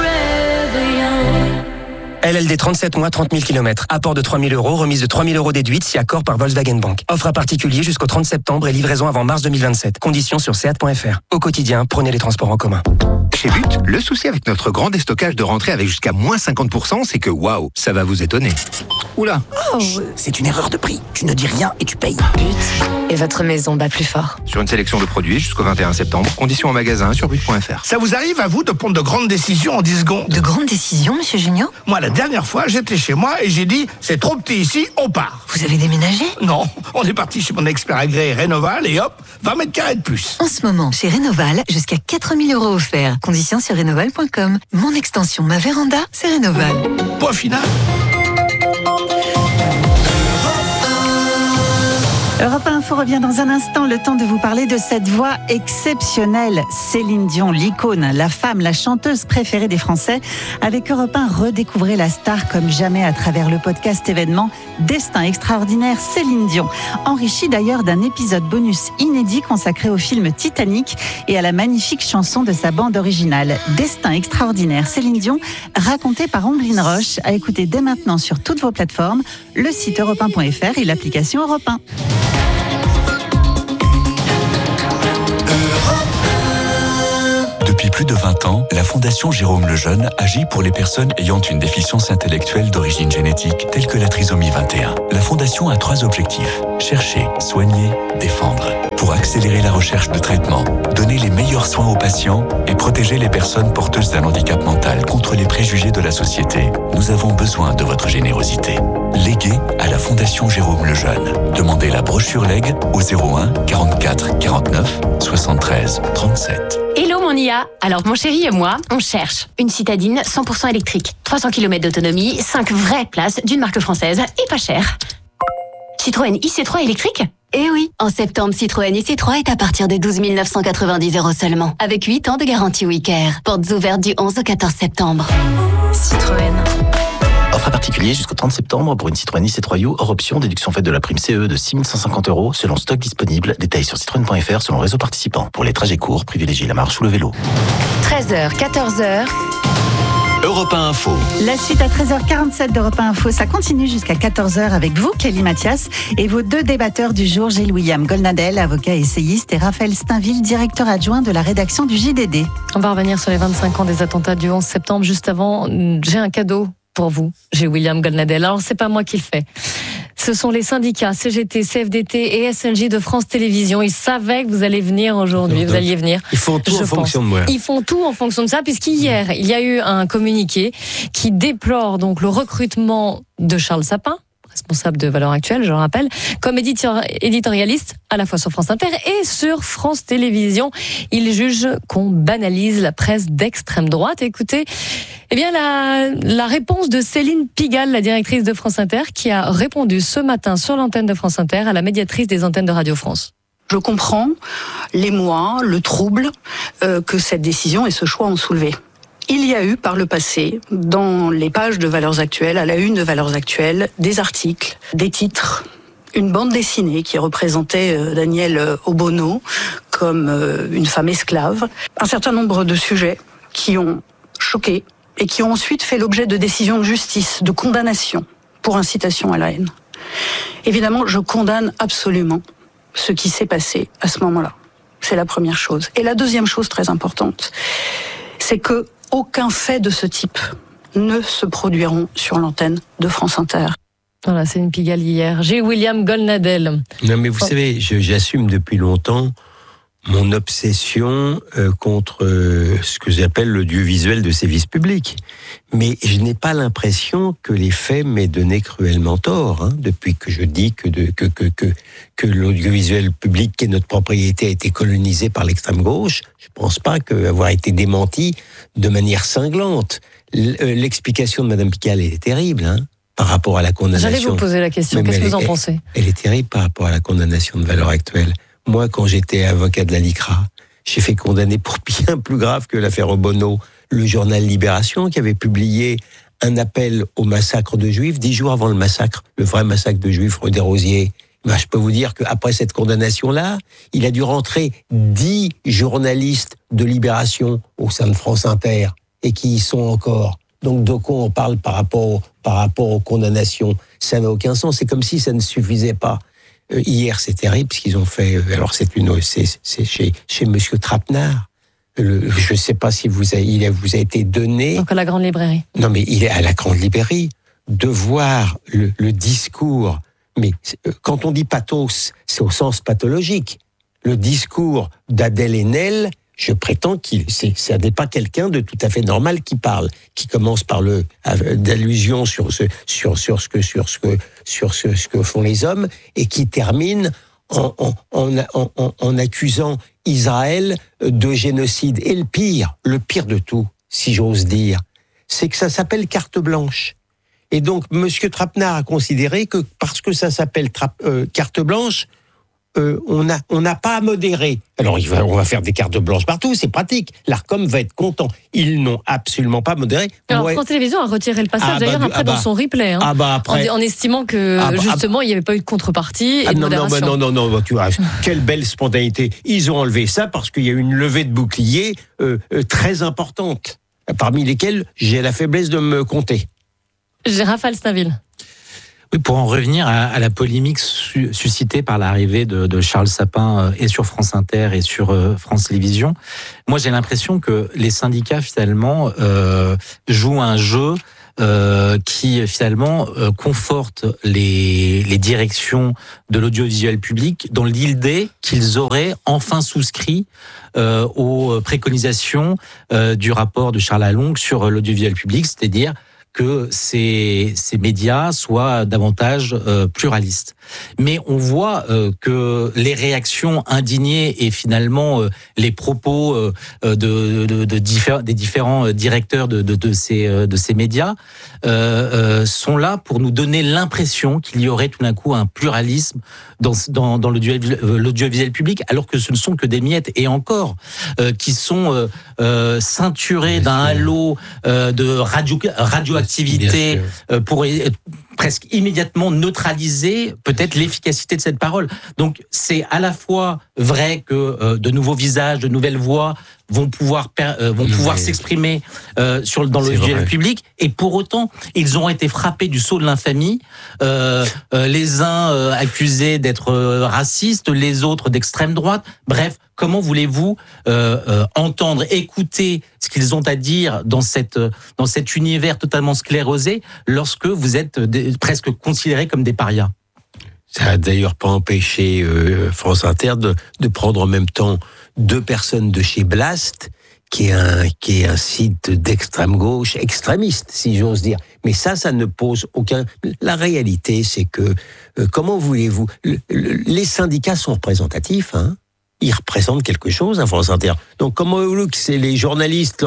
LLD 37 mois, 30 000 km. Apport de 3 000€, remise de 3 000€ déduite si accord par Volkswagen Bank. Offre à particulier jusqu'au 30 septembre et livraison avant mars 2027. Conditions sur seat.fr. Au quotidien, prenez les transports en commun. Chez But, le souci avec notre grand déstockage de rentrée avec jusqu'à moins 50%, c'est que waouh, ça va vous étonner. Oula, c'est une erreur de prix. Tu ne dis rien et tu payes. Et votre maison bat plus fort. Sur une sélection de produits jusqu'au 21 septembre, conditions en magasin sur but.fr. Ça vous arrive à vous de prendre de grandes décisions en 10 secondes? De grandes décisions, monsieur Junior? Moi, la dernière fois, j'étais chez moi et j'ai dit, c'est trop petit ici, on part. Vous avez déménagé? Non, on est parti chez mon expert agréé Rénoval et hop, 20 mètres carrés de plus. En ce moment, chez Rénoval, jusqu'à 4 000€ offerts. Conditions sur rénoval.com. Mon extension, ma véranda, c'est Rénoval. Point final. Europe 1 Info revient dans un instant, le temps de vous parler de cette voix exceptionnelle. Céline Dion, l'icône, la femme, la chanteuse préférée des Français. Avec Europe 1, redécouvrez la star comme jamais à travers le podcast événement Destin extraordinaire Céline Dion. Enrichi d'ailleurs d'un épisode bonus inédit consacré au film Titanic et à la magnifique chanson de sa bande originale. Destin extraordinaire Céline Dion, raconté par Omblin Roche, à écouter dès maintenant sur toutes vos plateformes, le site europe1.fr et l'application Europe 1. Depuis plus de 20 ans, la Fondation Jérôme Lejeune agit pour les personnes ayant une déficience intellectuelle d'origine génétique telle que la trisomie 21. La Fondation a 3 objectifs: chercher, soigner, défendre. Pour accélérer la recherche de traitement, donner les meilleurs soins aux patients et protéger les personnes porteuses d'un handicap mental contre les préjugés de la société, nous avons besoin de votre générosité. Léguez à la Fondation Jérôme Lejeune. Demandez la brochure Leg au 01 44 49 73 37. Hello mon IA. Alors mon chéri et moi, on cherche une citadine 100% électrique, 300 km d'autonomie, 5 vraies places d'une marque française et pas cher. Citroën IC3 électrique ? Eh oui, en septembre, Citroën IC3 est à partir de 12 990 € seulement, avec 8 ans de garantie WeCare. Portes ouvertes du 11 au 14 septembre. Citroën. Offre à particulier jusqu'au 30 septembre pour une Citroën IC3 U hors option, déduction faite de la prime CE de 6 150 € selon stock disponible. Détails sur citroën.fr selon réseau participant. Pour les trajets courts, privilégiez la marche ou le vélo. 13h, 14h. Europe 1 Info. La suite à 13h47 d'Europe 1 Info, ça continue jusqu'à 14h avec vous, Kelly Mathias, et vos 2 débatteurs du jour, Gilles-William Golnadel, avocat essayiste, et Raphaël Steinville, directeur adjoint de la rédaction du JDD. On va revenir sur les 25 ans des attentats du 11 septembre. Juste avant, j'ai un cadeau pour vous, Gilles-William Golnadel. Alors, c'est pas moi qui le fais. Ce sont les syndicats CGT, CFDT et SNJ de France Télévisions. Ils savaient que vous allez venir aujourd'hui, vous alliez venir. Ils font tout en fonction de moi. Ils font tout en fonction de ça, puisqu'hier, il y a eu un communiqué qui déplore donc le recrutement de Charles Sapin, responsable de Valeurs Actuelles, je le rappelle, comme éditorialiste à la fois sur France Inter et sur France Télévisions. Il juge qu'on banalise la presse d'extrême droite. Écoutez, eh bien la réponse de Céline Pigalle, la directrice de France Inter, qui a répondu ce matin sur l'antenne de France Inter à la médiatrice des antennes de Radio France. Je comprends l'émoi, le trouble que cette décision et ce choix ont soulevé. Il y a eu par le passé, dans les pages de Valeurs Actuelles, à la une de Valeurs Actuelles, des articles, des titres, une bande dessinée qui représentait Danielle Obono comme une femme esclave, un certain nombre de sujets qui ont choqué et qui ont ensuite fait l'objet de décisions de justice, de condamnation pour incitation à la haine. Évidemment, je condamne absolument ce qui s'est passé à ce moment-là. C'est la première chose. Et la deuxième chose très importante, c'est que aucun fait de ce type ne se produiront sur l'antenne de France Inter. Voilà, c'est une Pigalle hier. Gilles-William Golnadel. Non, mais vous savez, j'assume depuis longtemps mon obsession contre ce que j'appelle l'audiovisuel de service public. Mais je n'ai pas l'impression que les faits m'aient donné cruellement tort, hein, depuis que je dis que l'audiovisuel public qui est notre propriété a été colonisé par l'extrême gauche. Je ne pense pas qu'avoir été démenti de manière cinglante. L'explication de Mme Pigalle est terrible, hein, par rapport à la condamnation. J'allais vous poser la question, qu'est-ce que vous en pensez ? Elle est terrible par rapport à la condamnation de Valeurs Actuelles. Moi, quand j'étais avocat de la LICRA, j'ai fait condamner pour bien plus grave que l'affaire Obono le journal Libération, qui avait publié un appel au massacre de Juifs 10 jours avant le massacre, le vrai massacre de Juifs, rue des Rosiers. Ben, je peux vous dire qu'après cette condamnation-là, il a dû rentrer 10 journalistes de Libération au sein de France Inter, et qui y sont encore. Donc, de quoi on parle par rapport aux condamnations ? Ça n'a aucun sens. C'est comme si ça ne suffisait pas. Hier, c'est terrible ce qu'ils ont fait. Alors, c'est chez Monsieur Trapenard. Je ne sais pas si il vous a été donné. Donc à la Grande Librairie. Non, mais il est à la Grande Librairie. De voir le discours. Mais quand on dit pathos, c'est au sens pathologique. Le discours d'Adèle Haenel, je prétends ça n'est pas quelqu'un de tout à fait normal qui parle, qui commence par d'allusion sur ce que font les hommes et qui termine en accusant Israël de génocide. Et le pire de tout, si j'ose dire, c'est que ça s'appelle carte blanche. Et donc, Monsieur Trapenard a considéré que parce que ça s'appelle carte blanche, on n'a pas à modérer. Alors on va faire des cartes blanches partout, c'est pratique. L'Arcom va être content. Ils n'ont absolument pas modéré. Alors France Télévisions a retiré le passage d'ailleurs dans son replay, après, en estimant que justement il n'y avait pas eu de contrepartie et de modération. Non, tu vois, quelle belle spontanéité. Ils ont enlevé ça parce qu'il y a eu une levée de boucliers très importante, parmi lesquelles j'ai la faiblesse de me compter. J'ai Raphaël Stainville. Oui, pour en revenir à la polémique suscitée par l'arrivée de Charles Sapin et sur France Inter et sur France Télévisions, moi j'ai l'impression que les syndicats finalement jouent un jeu qui finalement conforte les directions de l'audiovisuel public dans l'idée qu'ils auraient enfin souscrit aux préconisations du rapport de Charles Along sur l'audiovisuel public, c'est-à-dire que ces médias soient davantage pluralistes. Mais on voit que les réactions indignées et finalement les propos des différents directeurs de ces médias sont là pour nous donner l'impression qu'il y aurait tout d'un coup un pluralisme dans l'audiovisuel public, alors que ce ne sont que des miettes, et encore, qui sont ceinturés d'un halo de radioactivité pour presque immédiatement neutraliser peut-être l'efficacité de cette parole. Donc c'est à la fois vrai que de nouveaux visages, de nouvelles voix vont pouvoir s'exprimer dans l'audiovisuel public, et pour autant ils ont été frappés du sceau de l'infamie, les uns accusés d'être racistes, les autres d'extrême droite. Bref, comment voulez-vous entendre, écouter ce qu'ils ont à dire dans cet univers totalement sclérosé lorsque vous êtes presque considérés comme des parias? Ça n'a d'ailleurs pas empêché France Inter de prendre en même temps deux personnes de chez Blast, qui est un site d'extrême gauche, extrémiste, si j'ose dire. Mais ça ne pose aucun... La réalité, c'est que, comment voulez-vous... Les syndicats sont représentatifs, Ils représentent quelque chose, France Inter. Donc, comment voulez-vous que c'est les journalistes,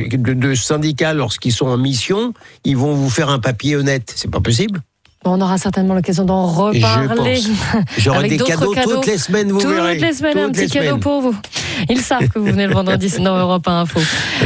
de syndicats, lorsqu'ils sont en mission, ils vont vous faire un papier honnête? C'est pas possible. On aura certainement l'occasion d'en reparler. J'aurai des cadeaux toutes les semaines, vous verrez. Toutes les semaines, un petit cadeau pour vous. Ils savent que vous venez le vendredi, c'est dans Europe 1 Info.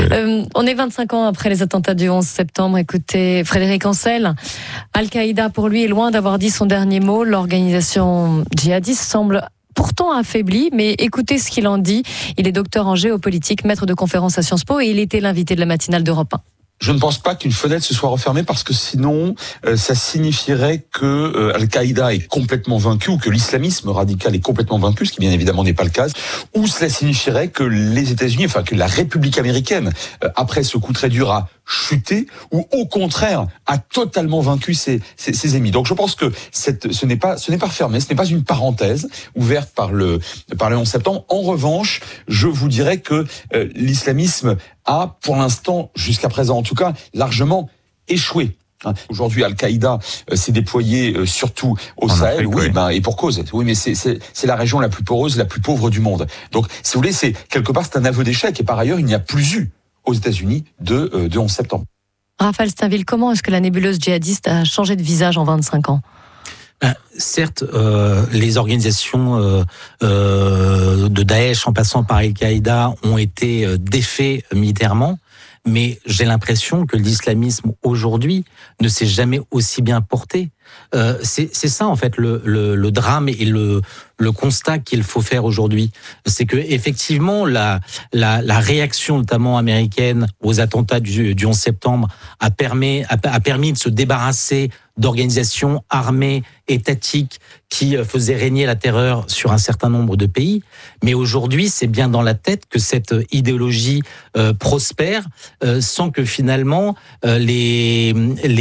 On est 25 ans après les attentats du 11 septembre. Écoutez, Frédéric Ancel, Al-Qaïda, pour lui, est loin d'avoir dit son dernier mot. L'organisation djihadiste semble pourtant affaibli, mais écoutez ce qu'il en dit. Il est docteur en géopolitique, maître de conférence à Sciences Po, et il était l'invité de la matinale d'Europe 1. Je ne pense pas qu'une fenêtre se soit refermée, parce que sinon, ça signifierait que Al-Qaïda est complètement vaincu, ou que l'islamisme radical est complètement vaincu, ce qui bien évidemment n'est pas le cas, ou cela signifierait que les États-Unis, que la République américaine, après ce coup très dur, a chuté, ou au contraire a totalement vaincu ses ennemis. Donc je pense que ce n'est pas fermé, ce n'est pas une parenthèse ouverte par le 11 septembre. En revanche, je vous dirais que l'islamisme a, pour l'instant, jusqu'à présent en tout cas, largement échoué. Aujourd'hui, Al-Qaïda s'est déployé surtout au Sahel, Afrique, et pour cause. Oui, mais c'est la région la plus poreuse, la plus pauvre du monde. Donc, si vous voulez, quelque part, c'est un aveu d'échec. Et par ailleurs, il n'y a plus eu aux États-Unis de 11 septembre. Raphaël Stainville, comment est-ce que la nébuleuse djihadiste a changé de visage en 25 ans ? Certes, les organisations de Daesh, en passant par Al-Qaïda, ont été défaits militairement, mais j'ai l'impression que l'islamisme aujourd'hui ne s'est jamais aussi bien porté. C'est ça en fait le drame et le constat qu'il faut faire aujourd'hui, c'est que effectivement la réaction notamment américaine aux attentats du 11 septembre a permis de se débarrasser d'organisations armées étatiques qui faisaient régner la terreur sur un certain nombre de pays. Mais aujourd'hui, c'est bien dans la tête que cette idéologie prospère, sans que finalement les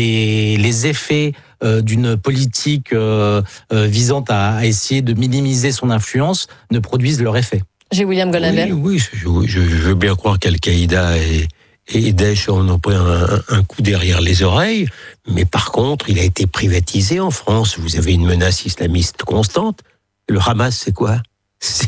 effets d'une politique visant à essayer de minimiser son influence ne produisent leur effet. J'ai William Golnadel. Oui, je veux bien croire qu'Al-Qaïda et Daesh en ont pris un coup derrière les oreilles, mais par contre, il a été privatisé en France. Vous avez une menace islamiste constante. Le Hamas, c'est quoi ?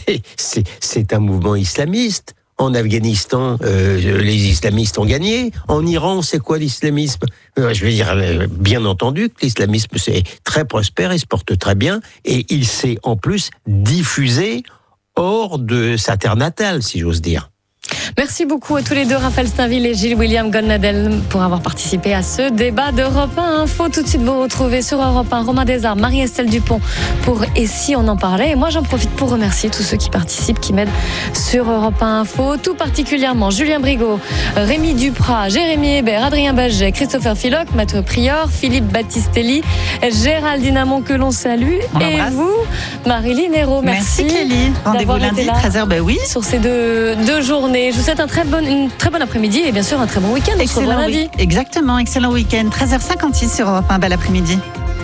C'est un mouvement islamiste. En Afghanistan, les islamistes ont gagné. En Iran, c'est quoi l'islamisme ? Je veux dire, bien entendu que l'islamisme, c'est très prospère, il se porte très bien, et il s'est en plus diffusé hors de sa terre natale, si j'ose dire. Merci beaucoup à tous les deux, Raphaël Stainville et Gilles-William Goldnadel, pour avoir participé à ce débat d'Europe 1 Info. Tout de suite, vous retrouvez sur Europe 1 Romain Desarmes, Marie-Estelle Dupont pour Et si on en parlait. Et moi, j'en profite pour remercier tous ceux qui participent, qui m'aident sur Europe 1 Info, tout particulièrement Julien Brigaud, Rémi Duprat, Jérémy Hébert, Adrien Baget, Christopher Philoc, Mathieu Prior, Philippe Battistelli, Géraldine Amont, que l'on salue, et vous, Marie-Line Hérault. Merci Clélie. Rendez-vous lundi, 13h, ben oui. Sur ces deux journées. Je vous souhaite une très bonne après-midi et bien sûr un très bon week-end. On se revoit lundi. Exactement, excellent week-end. 13h56 sur Europe 1, bel après-midi.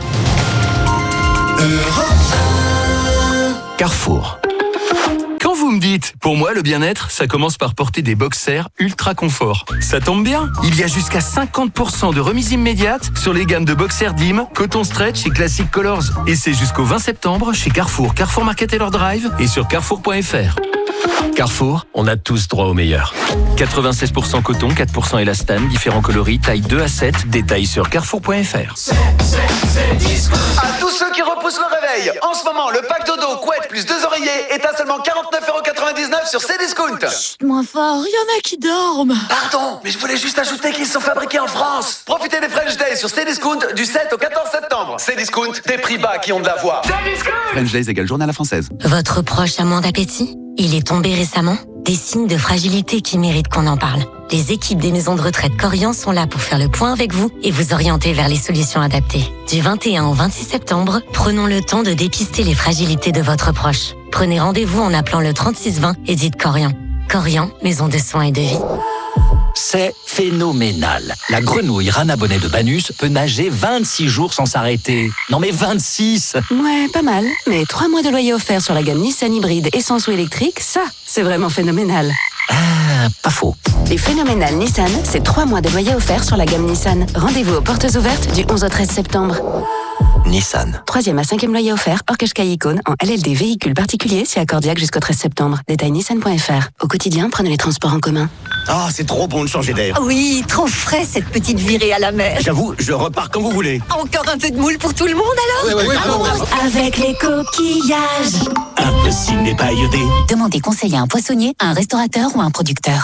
Carrefour. Quand vous me dites, pour moi le bien-être, ça commence par porter des boxers ultra confort. Ça tombe bien, il y a jusqu'à 50% de remise immédiate sur les gammes de boxers Dim, Coton Stretch et Classic Colors. Et c'est jusqu'au 20 septembre chez Carrefour, Carrefour Market Taylor Drive et sur carrefour.fr. Carrefour, on a tous droit au meilleur. 96% coton, 4% élastane, différents coloris, taille 2 à 7, détails sur carrefour.fr. C'est Discount. À tous ceux qui repoussent le réveil, en ce moment, le pack dodo, couette plus 2 oreillers est à seulement 49,99€ sur Cdiscount. Chut, moins fort, il y en a qui dorment. Pardon, mais je voulais juste ajouter qu'ils sont fabriqués en France. Profitez des French Days sur Cdiscount du 7 au 14 septembre. Cdiscount, des prix bas qui ont de la voix. French Days égale journée à la française. Votre proche a moins d'appétit ? Il est tombé récemment ? Des signes de fragilité qui méritent qu'on en parle. Les équipes des maisons de retraite Corian sont là pour faire le point avec vous et vous orienter vers les solutions adaptées. Du 21 au 26 septembre, prenons le temps de dépister les fragilités de votre proche. Prenez rendez-vous en appelant le 3620 et dites Corian. Corian, maison de soins et de vie. C'est phénoménal. La grenouille Rana Bonnet de Banus peut nager 26 jours sans s'arrêter. Non mais 26! Ouais, pas mal. Mais 3 mois de loyer offert sur la gamme Nissan hybride essence ou électrique, ça, c'est vraiment phénoménal. Ah, pas faux. Les phénoménales Nissan, c'est 3 mois de loyer offert sur la gamme Nissan. Rendez-vous aux portes ouvertes du 11 au 13 septembre. Nissan. 3e à 5e loyer offert, hors Qashqai Icône, en LLD véhicule particulier, c'est accordiaque jusqu'au 13 septembre. Détail nissan.fr. Au quotidien, prenez les transports en commun. Ah, c'est trop bon de changer d'air. Oui, trop frais cette petite virée à la mer. J'avoue, je repars quand vous voulez. Encore un peu de moule pour tout le monde alors ? Oui, Avec les coquillages. Impossible n'est pas iodé. Demandez conseil à un poissonnier, à un restaurateur ou à un producteur.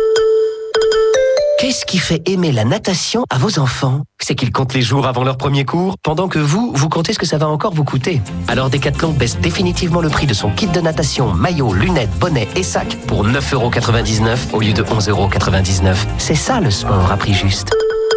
Qu'est-ce qui fait aimer la natation à vos enfants ? C'est qu'ils comptent les jours avant leur premier cours, pendant que vous comptez ce que ça va encore vous coûter. Alors Decathlon baisse définitivement le prix de son kit de natation, maillot, lunettes, bonnet et sac pour 9,99€ au lieu de 11,99€. C'est ça le sport à prix juste.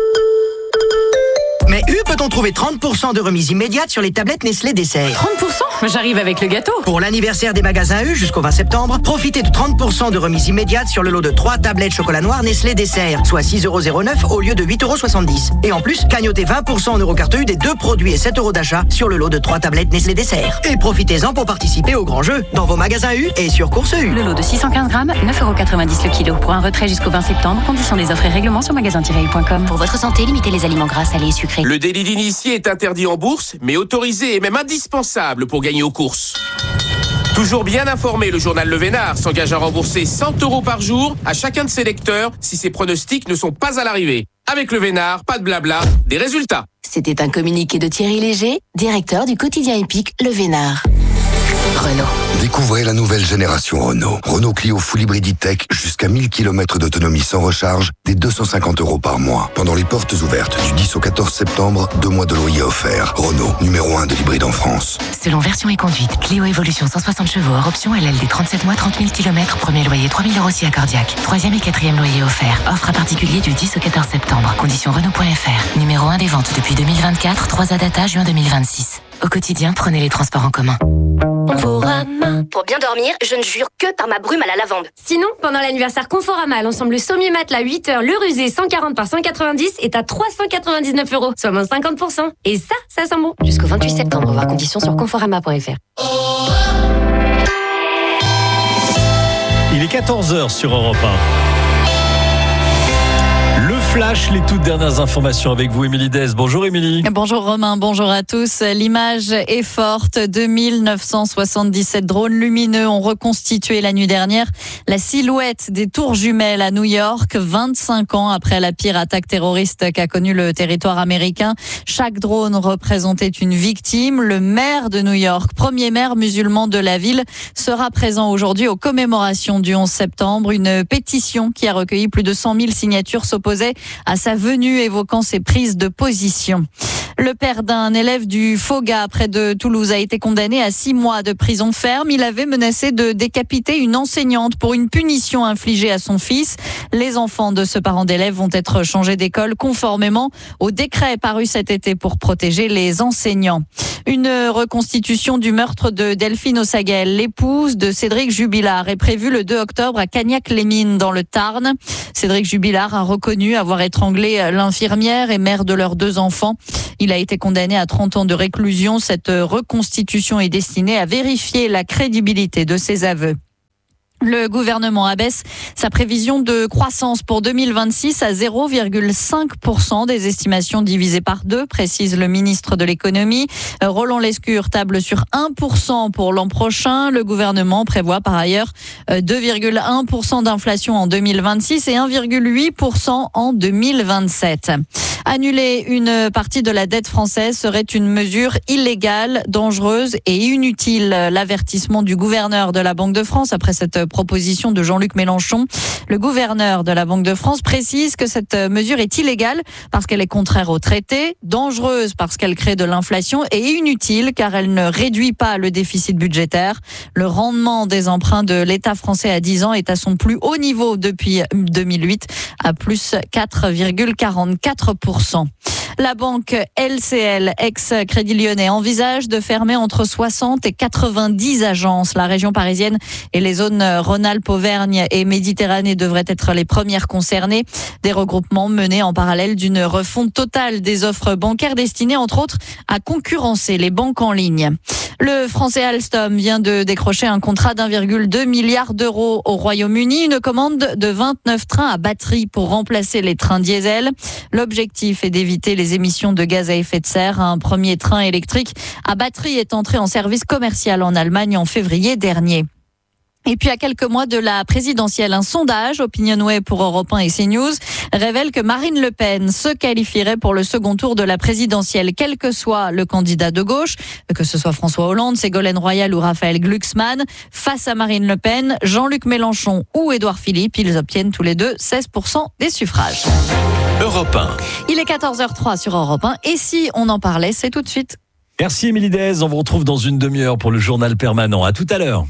Mais peut-on trouver 30% de remise immédiate sur les tablettes Nestlé Dessert ? 30% ? J'arrive avec le gâteau. Pour l'anniversaire des magasins U jusqu'au 20 septembre, profitez de 30% de remise immédiate sur le lot de 3 tablettes chocolat noir Nestlé Dessert, soit 6,09€ au lieu de 8,70€. Et en plus, cagnotez 20% en Eurocarte U des 2 produits et 7€ d'achat sur le lot de 3 tablettes Nestlé Dessert. Et profitez-en pour participer au grand jeu dans vos magasins U et sur Course U. Le lot de 615 grammes, 9,90€ le kilo. Pour un retrait jusqu'au 20 septembre, conditions des offres et règlements sur magasin-u.com. Pour votre santé, limitez les aliments gras, salés et sucrés. Le délit d'initié est interdit en bourse, mais autorisé et même indispensable pour gagner aux courses. Toujours bien informé, le journal Le Vénard s'engage à rembourser 100€ par jour à chacun de ses lecteurs si ses pronostics ne sont pas à l'arrivée. Avec Le Vénard, pas de blabla, des résultats. C'était un communiqué de Thierry Léger, directeur du quotidien épique Le Vénard. Renault. Découvrez la nouvelle génération Renault. Renault Clio Full Hybrid E-Tech, jusqu'à 1000 km d'autonomie sans recharge, dès 250€ par mois. Pendant les portes ouvertes du 10 au 14 septembre, 2 mois de loyer offerts. Renault, numéro 1 de l'hybride en France. Selon version et conduite, Clio Evolution 160 chevaux, hors option LLD 37 mois, 30 000 km, premier loyer 3 000€ aussi accordiaque. 3e et 4e loyer offert. Offre à particulier du 10 au 14 septembre. Conditions Renault.fr. Numéro 1 des ventes depuis 2024, 3 data juin 2026. Au quotidien, prenez les transports en commun. Pour bien dormir, je ne jure que par ma brume à la lavande. Sinon, pendant l'anniversaire Conforama, l'ensemble sommier matelas 8h, le rusé 140 par 190 est à 399€, soit moins 50%. Et ça sent bon. Jusqu'au 28 septembre, voir conditions sur conforama.fr. Il est 14h sur Europe 1. Le Flash, les toutes dernières informations avec vous, Émilie Dez. Bonjour Émilie. Bonjour Romain, bonjour à tous. L'image est forte. 2977 drones lumineux ont reconstitué la nuit dernière la silhouette des tours jumelles à New York, 25 ans après la pire attaque terroriste qu'a connue le territoire américain. Chaque drone représentait une victime. Le maire de New York, premier maire musulman de la ville, sera présent aujourd'hui aux commémorations du 11 septembre. Une pétition qui a recueilli plus de 100 000 signatures s'opposait à sa venue, évoquant ses prises de position. Le père d'un élève du Foga près de Toulouse a été condamné à 6 mois de prison ferme. Il avait menacé de décapiter une enseignante pour une punition infligée à son fils. Les enfants de ce parent d'élève vont être changés d'école conformément au décret paru cet été pour protéger les enseignants. Une reconstitution du meurtre de Delphine Ossaguel, l'épouse de Cédric Jubilard, est prévue le 2 octobre à Cagnac-les-Mines dans le Tarn. Cédric Jubilard a reconnu avoir étranglé l'infirmière et mère de leurs 2 enfants. Il a été condamné à 30 ans de réclusion. Cette reconstitution est destinée à vérifier la crédibilité de ses aveux. Le gouvernement abaisse sa prévision de croissance pour 2026 à 0,5%, des estimations divisées par 2, précise le ministre de l'économie. Roland Lescure table sur 1% pour l'an prochain. Le gouvernement prévoit par ailleurs 2,1% d'inflation en 2026 et 1,8% en 2027. Annuler une partie de la dette française serait une mesure illégale, dangereuse et inutile. L'avertissement du gouverneur de la Banque de France après cette proposition de Jean-Luc Mélenchon. Le gouverneur de la Banque de France précise que cette mesure est illégale parce qu'elle est contraire au traité, dangereuse parce qu'elle crée de l'inflation et inutile car elle ne réduit pas le déficit budgétaire. Le rendement des emprunts de l'État français à 10 ans est à son plus haut niveau depuis 2008, à plus 4,44%. La banque LCL, ex-Crédit Lyonnais, envisage de fermer entre 60 et 90 agences. La région parisienne et les zones Rhône-Alpes, Auvergne et Méditerranée devraient être les premières concernées. Des regroupements menés en parallèle d'une refonte totale des offres bancaires destinées, entre autres, à concurrencer les banques en ligne. Le français Alstom vient de décrocher un contrat d'1,2 milliard d'euros au Royaume-Uni, une commande de 29 trains à batterie pour remplacer les trains diesel. L'objectif est d'éviter les émissions de gaz à effet de serre. Un premier train électrique à batterie est entré en service commercial en Allemagne en février dernier. Et puis à quelques mois de la présidentielle, un sondage Opinionway pour Europe 1 et CNews révèle que Marine Le Pen se qualifierait pour le second tour de la présidentielle, quel que soit le candidat de gauche, que ce soit François Hollande, Ségolène Royal ou Raphaël Glucksmann. Face à Marine Le Pen, Jean-Luc Mélenchon ou Édouard Philippe, ils obtiennent tous les deux 16% des suffrages. Europe 1. Il est 14h03 sur Europe 1 et si on en parlait, c'est tout de suite. Merci Émilie Dez, on vous retrouve dans une demi-heure pour le journal permanent. À tout à l'heure.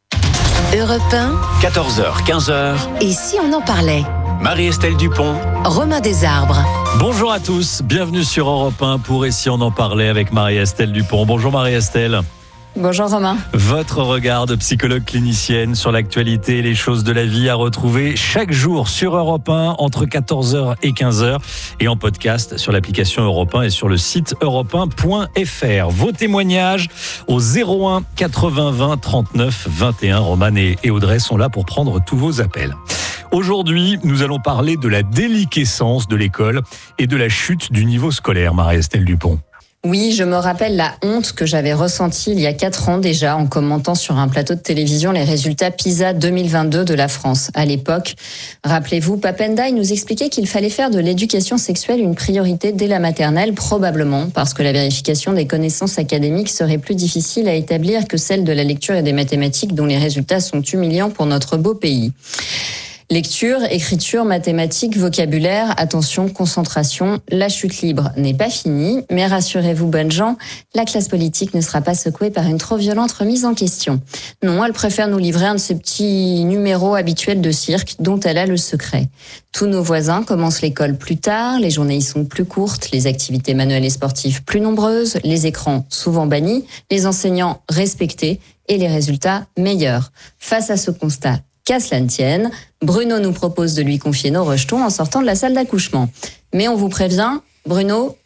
Europe 1, 14h, 15h. et si on en parlait? Marie-Estelle Dupont. Romain Desarbres. Bonjour à tous, bienvenue sur Europe 1 pour Et si on en parlait avec Marie-Estelle Dupont. Bonjour Marie-Estelle. Bonjour Romain. Votre regard de psychologue clinicienne sur l'actualité et les choses de la vie à retrouver chaque jour sur Europe 1 entre 14h et 15h et en podcast sur l'application Europe 1 et sur le site europe1.fr. Vos témoignages au 01 80 20 39 21. Roman et Audrey sont là pour prendre tous vos appels. Aujourd'hui, nous allons parler de la déliquescence de l'école et de la chute du niveau scolaire, Marie-Estelle Dupont. Oui, je me rappelle la honte que j'avais ressentie il y a 4 ans déjà en commentant sur un plateau de télévision les résultats PISA 2022 de la France. À l'époque, rappelez-vous, Papendiaï nous expliquait qu'il fallait faire de l'éducation sexuelle une priorité dès la maternelle, probablement parce que la vérification des connaissances académiques serait plus difficile à établir que celle de la lecture et des mathématiques dont les résultats sont humiliants pour notre beau pays. Lecture, écriture, mathématiques, vocabulaire, attention, concentration, la chute libre n'est pas finie, mais rassurez-vous bonnes gens, la classe politique ne sera pas secouée par une trop violente remise en question. Non, elle préfère nous livrer un de ces petits numéros habituels de cirque dont elle a le secret. Tous nos voisins commencent l'école plus tard, les journées y sont plus courtes, les activités manuelles et sportives plus nombreuses, les écrans souvent bannis, les enseignants respectés et les résultats meilleurs. Face à ce constat, qu'à cela ne tienne, Bruno nous propose de lui confier nos rejetons en sortant de la salle d'accouchement. Mais on vous prévient, Bruno,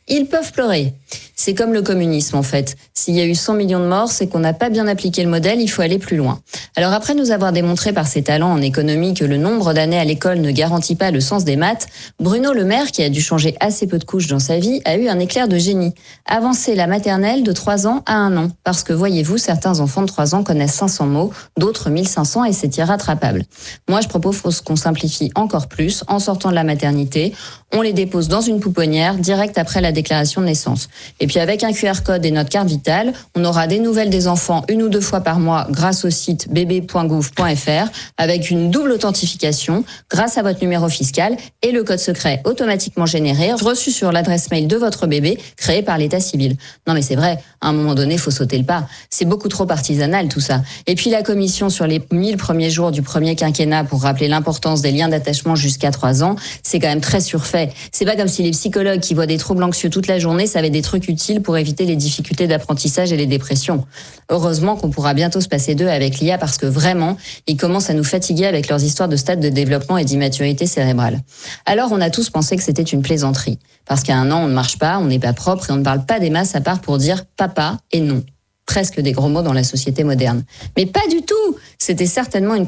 Ils peuvent pleurer. C'est comme le communisme en fait. S'il y a eu 100 millions de morts, c'est qu'on n'a pas bien appliqué le modèle, il faut aller plus loin. Alors après nous avoir démontré par ses talents en économie que le nombre d'années à l'école ne garantit pas le sens des maths, Bruno Le Maire, qui a dû changer assez peu de couches dans sa vie, a eu un éclair de génie. Avancer la maternelle de 3 ans à 1 an. Parce que voyez-vous, certains enfants de 3 ans connaissent 500 mots, d'autres 1500 et c'est irrattrapable. Moi je propose qu'on simplifie encore plus en sortant de la maternité. On les dépose dans une pouponnière direct après la déclaration de naissance. Et puis avec un QR code et notre carte vitale, on aura des nouvelles des enfants 1 ou 2 fois par mois grâce au site bb.gouv.fr avec une double authentification grâce à votre numéro fiscal et le code secret automatiquement généré reçu sur l'adresse mail de votre bébé créé par l'état civil. Non mais c'est vrai, à un moment donné, faut sauter le pas. C'est beaucoup trop artisanal tout ça. Et puis la commission sur les 1000 premiers jours du premier quinquennat pour rappeler l'importance des liens d'attachement jusqu'à 3 ans, c'est quand même très surfait. C'est pas comme si les psychologues qui voient des troubles anxieux toute la journée savaient des trucs utiles pour éviter les difficultés d'apprentissage et les dépressions. Heureusement qu'on pourra bientôt se passer d'eux avec l'IA parce que vraiment, ils commencent à nous fatiguer avec leurs histoires de stade de développement et d'immaturité cérébrale. Alors on a tous pensé que c'était une plaisanterie. Parce qu'à 1 an, on ne marche pas, on n'est pas propre et on ne parle pas des masses à part pour dire papa et non. Presque des gros mots dans la société moderne. Mais pas du tout! C'était certainement une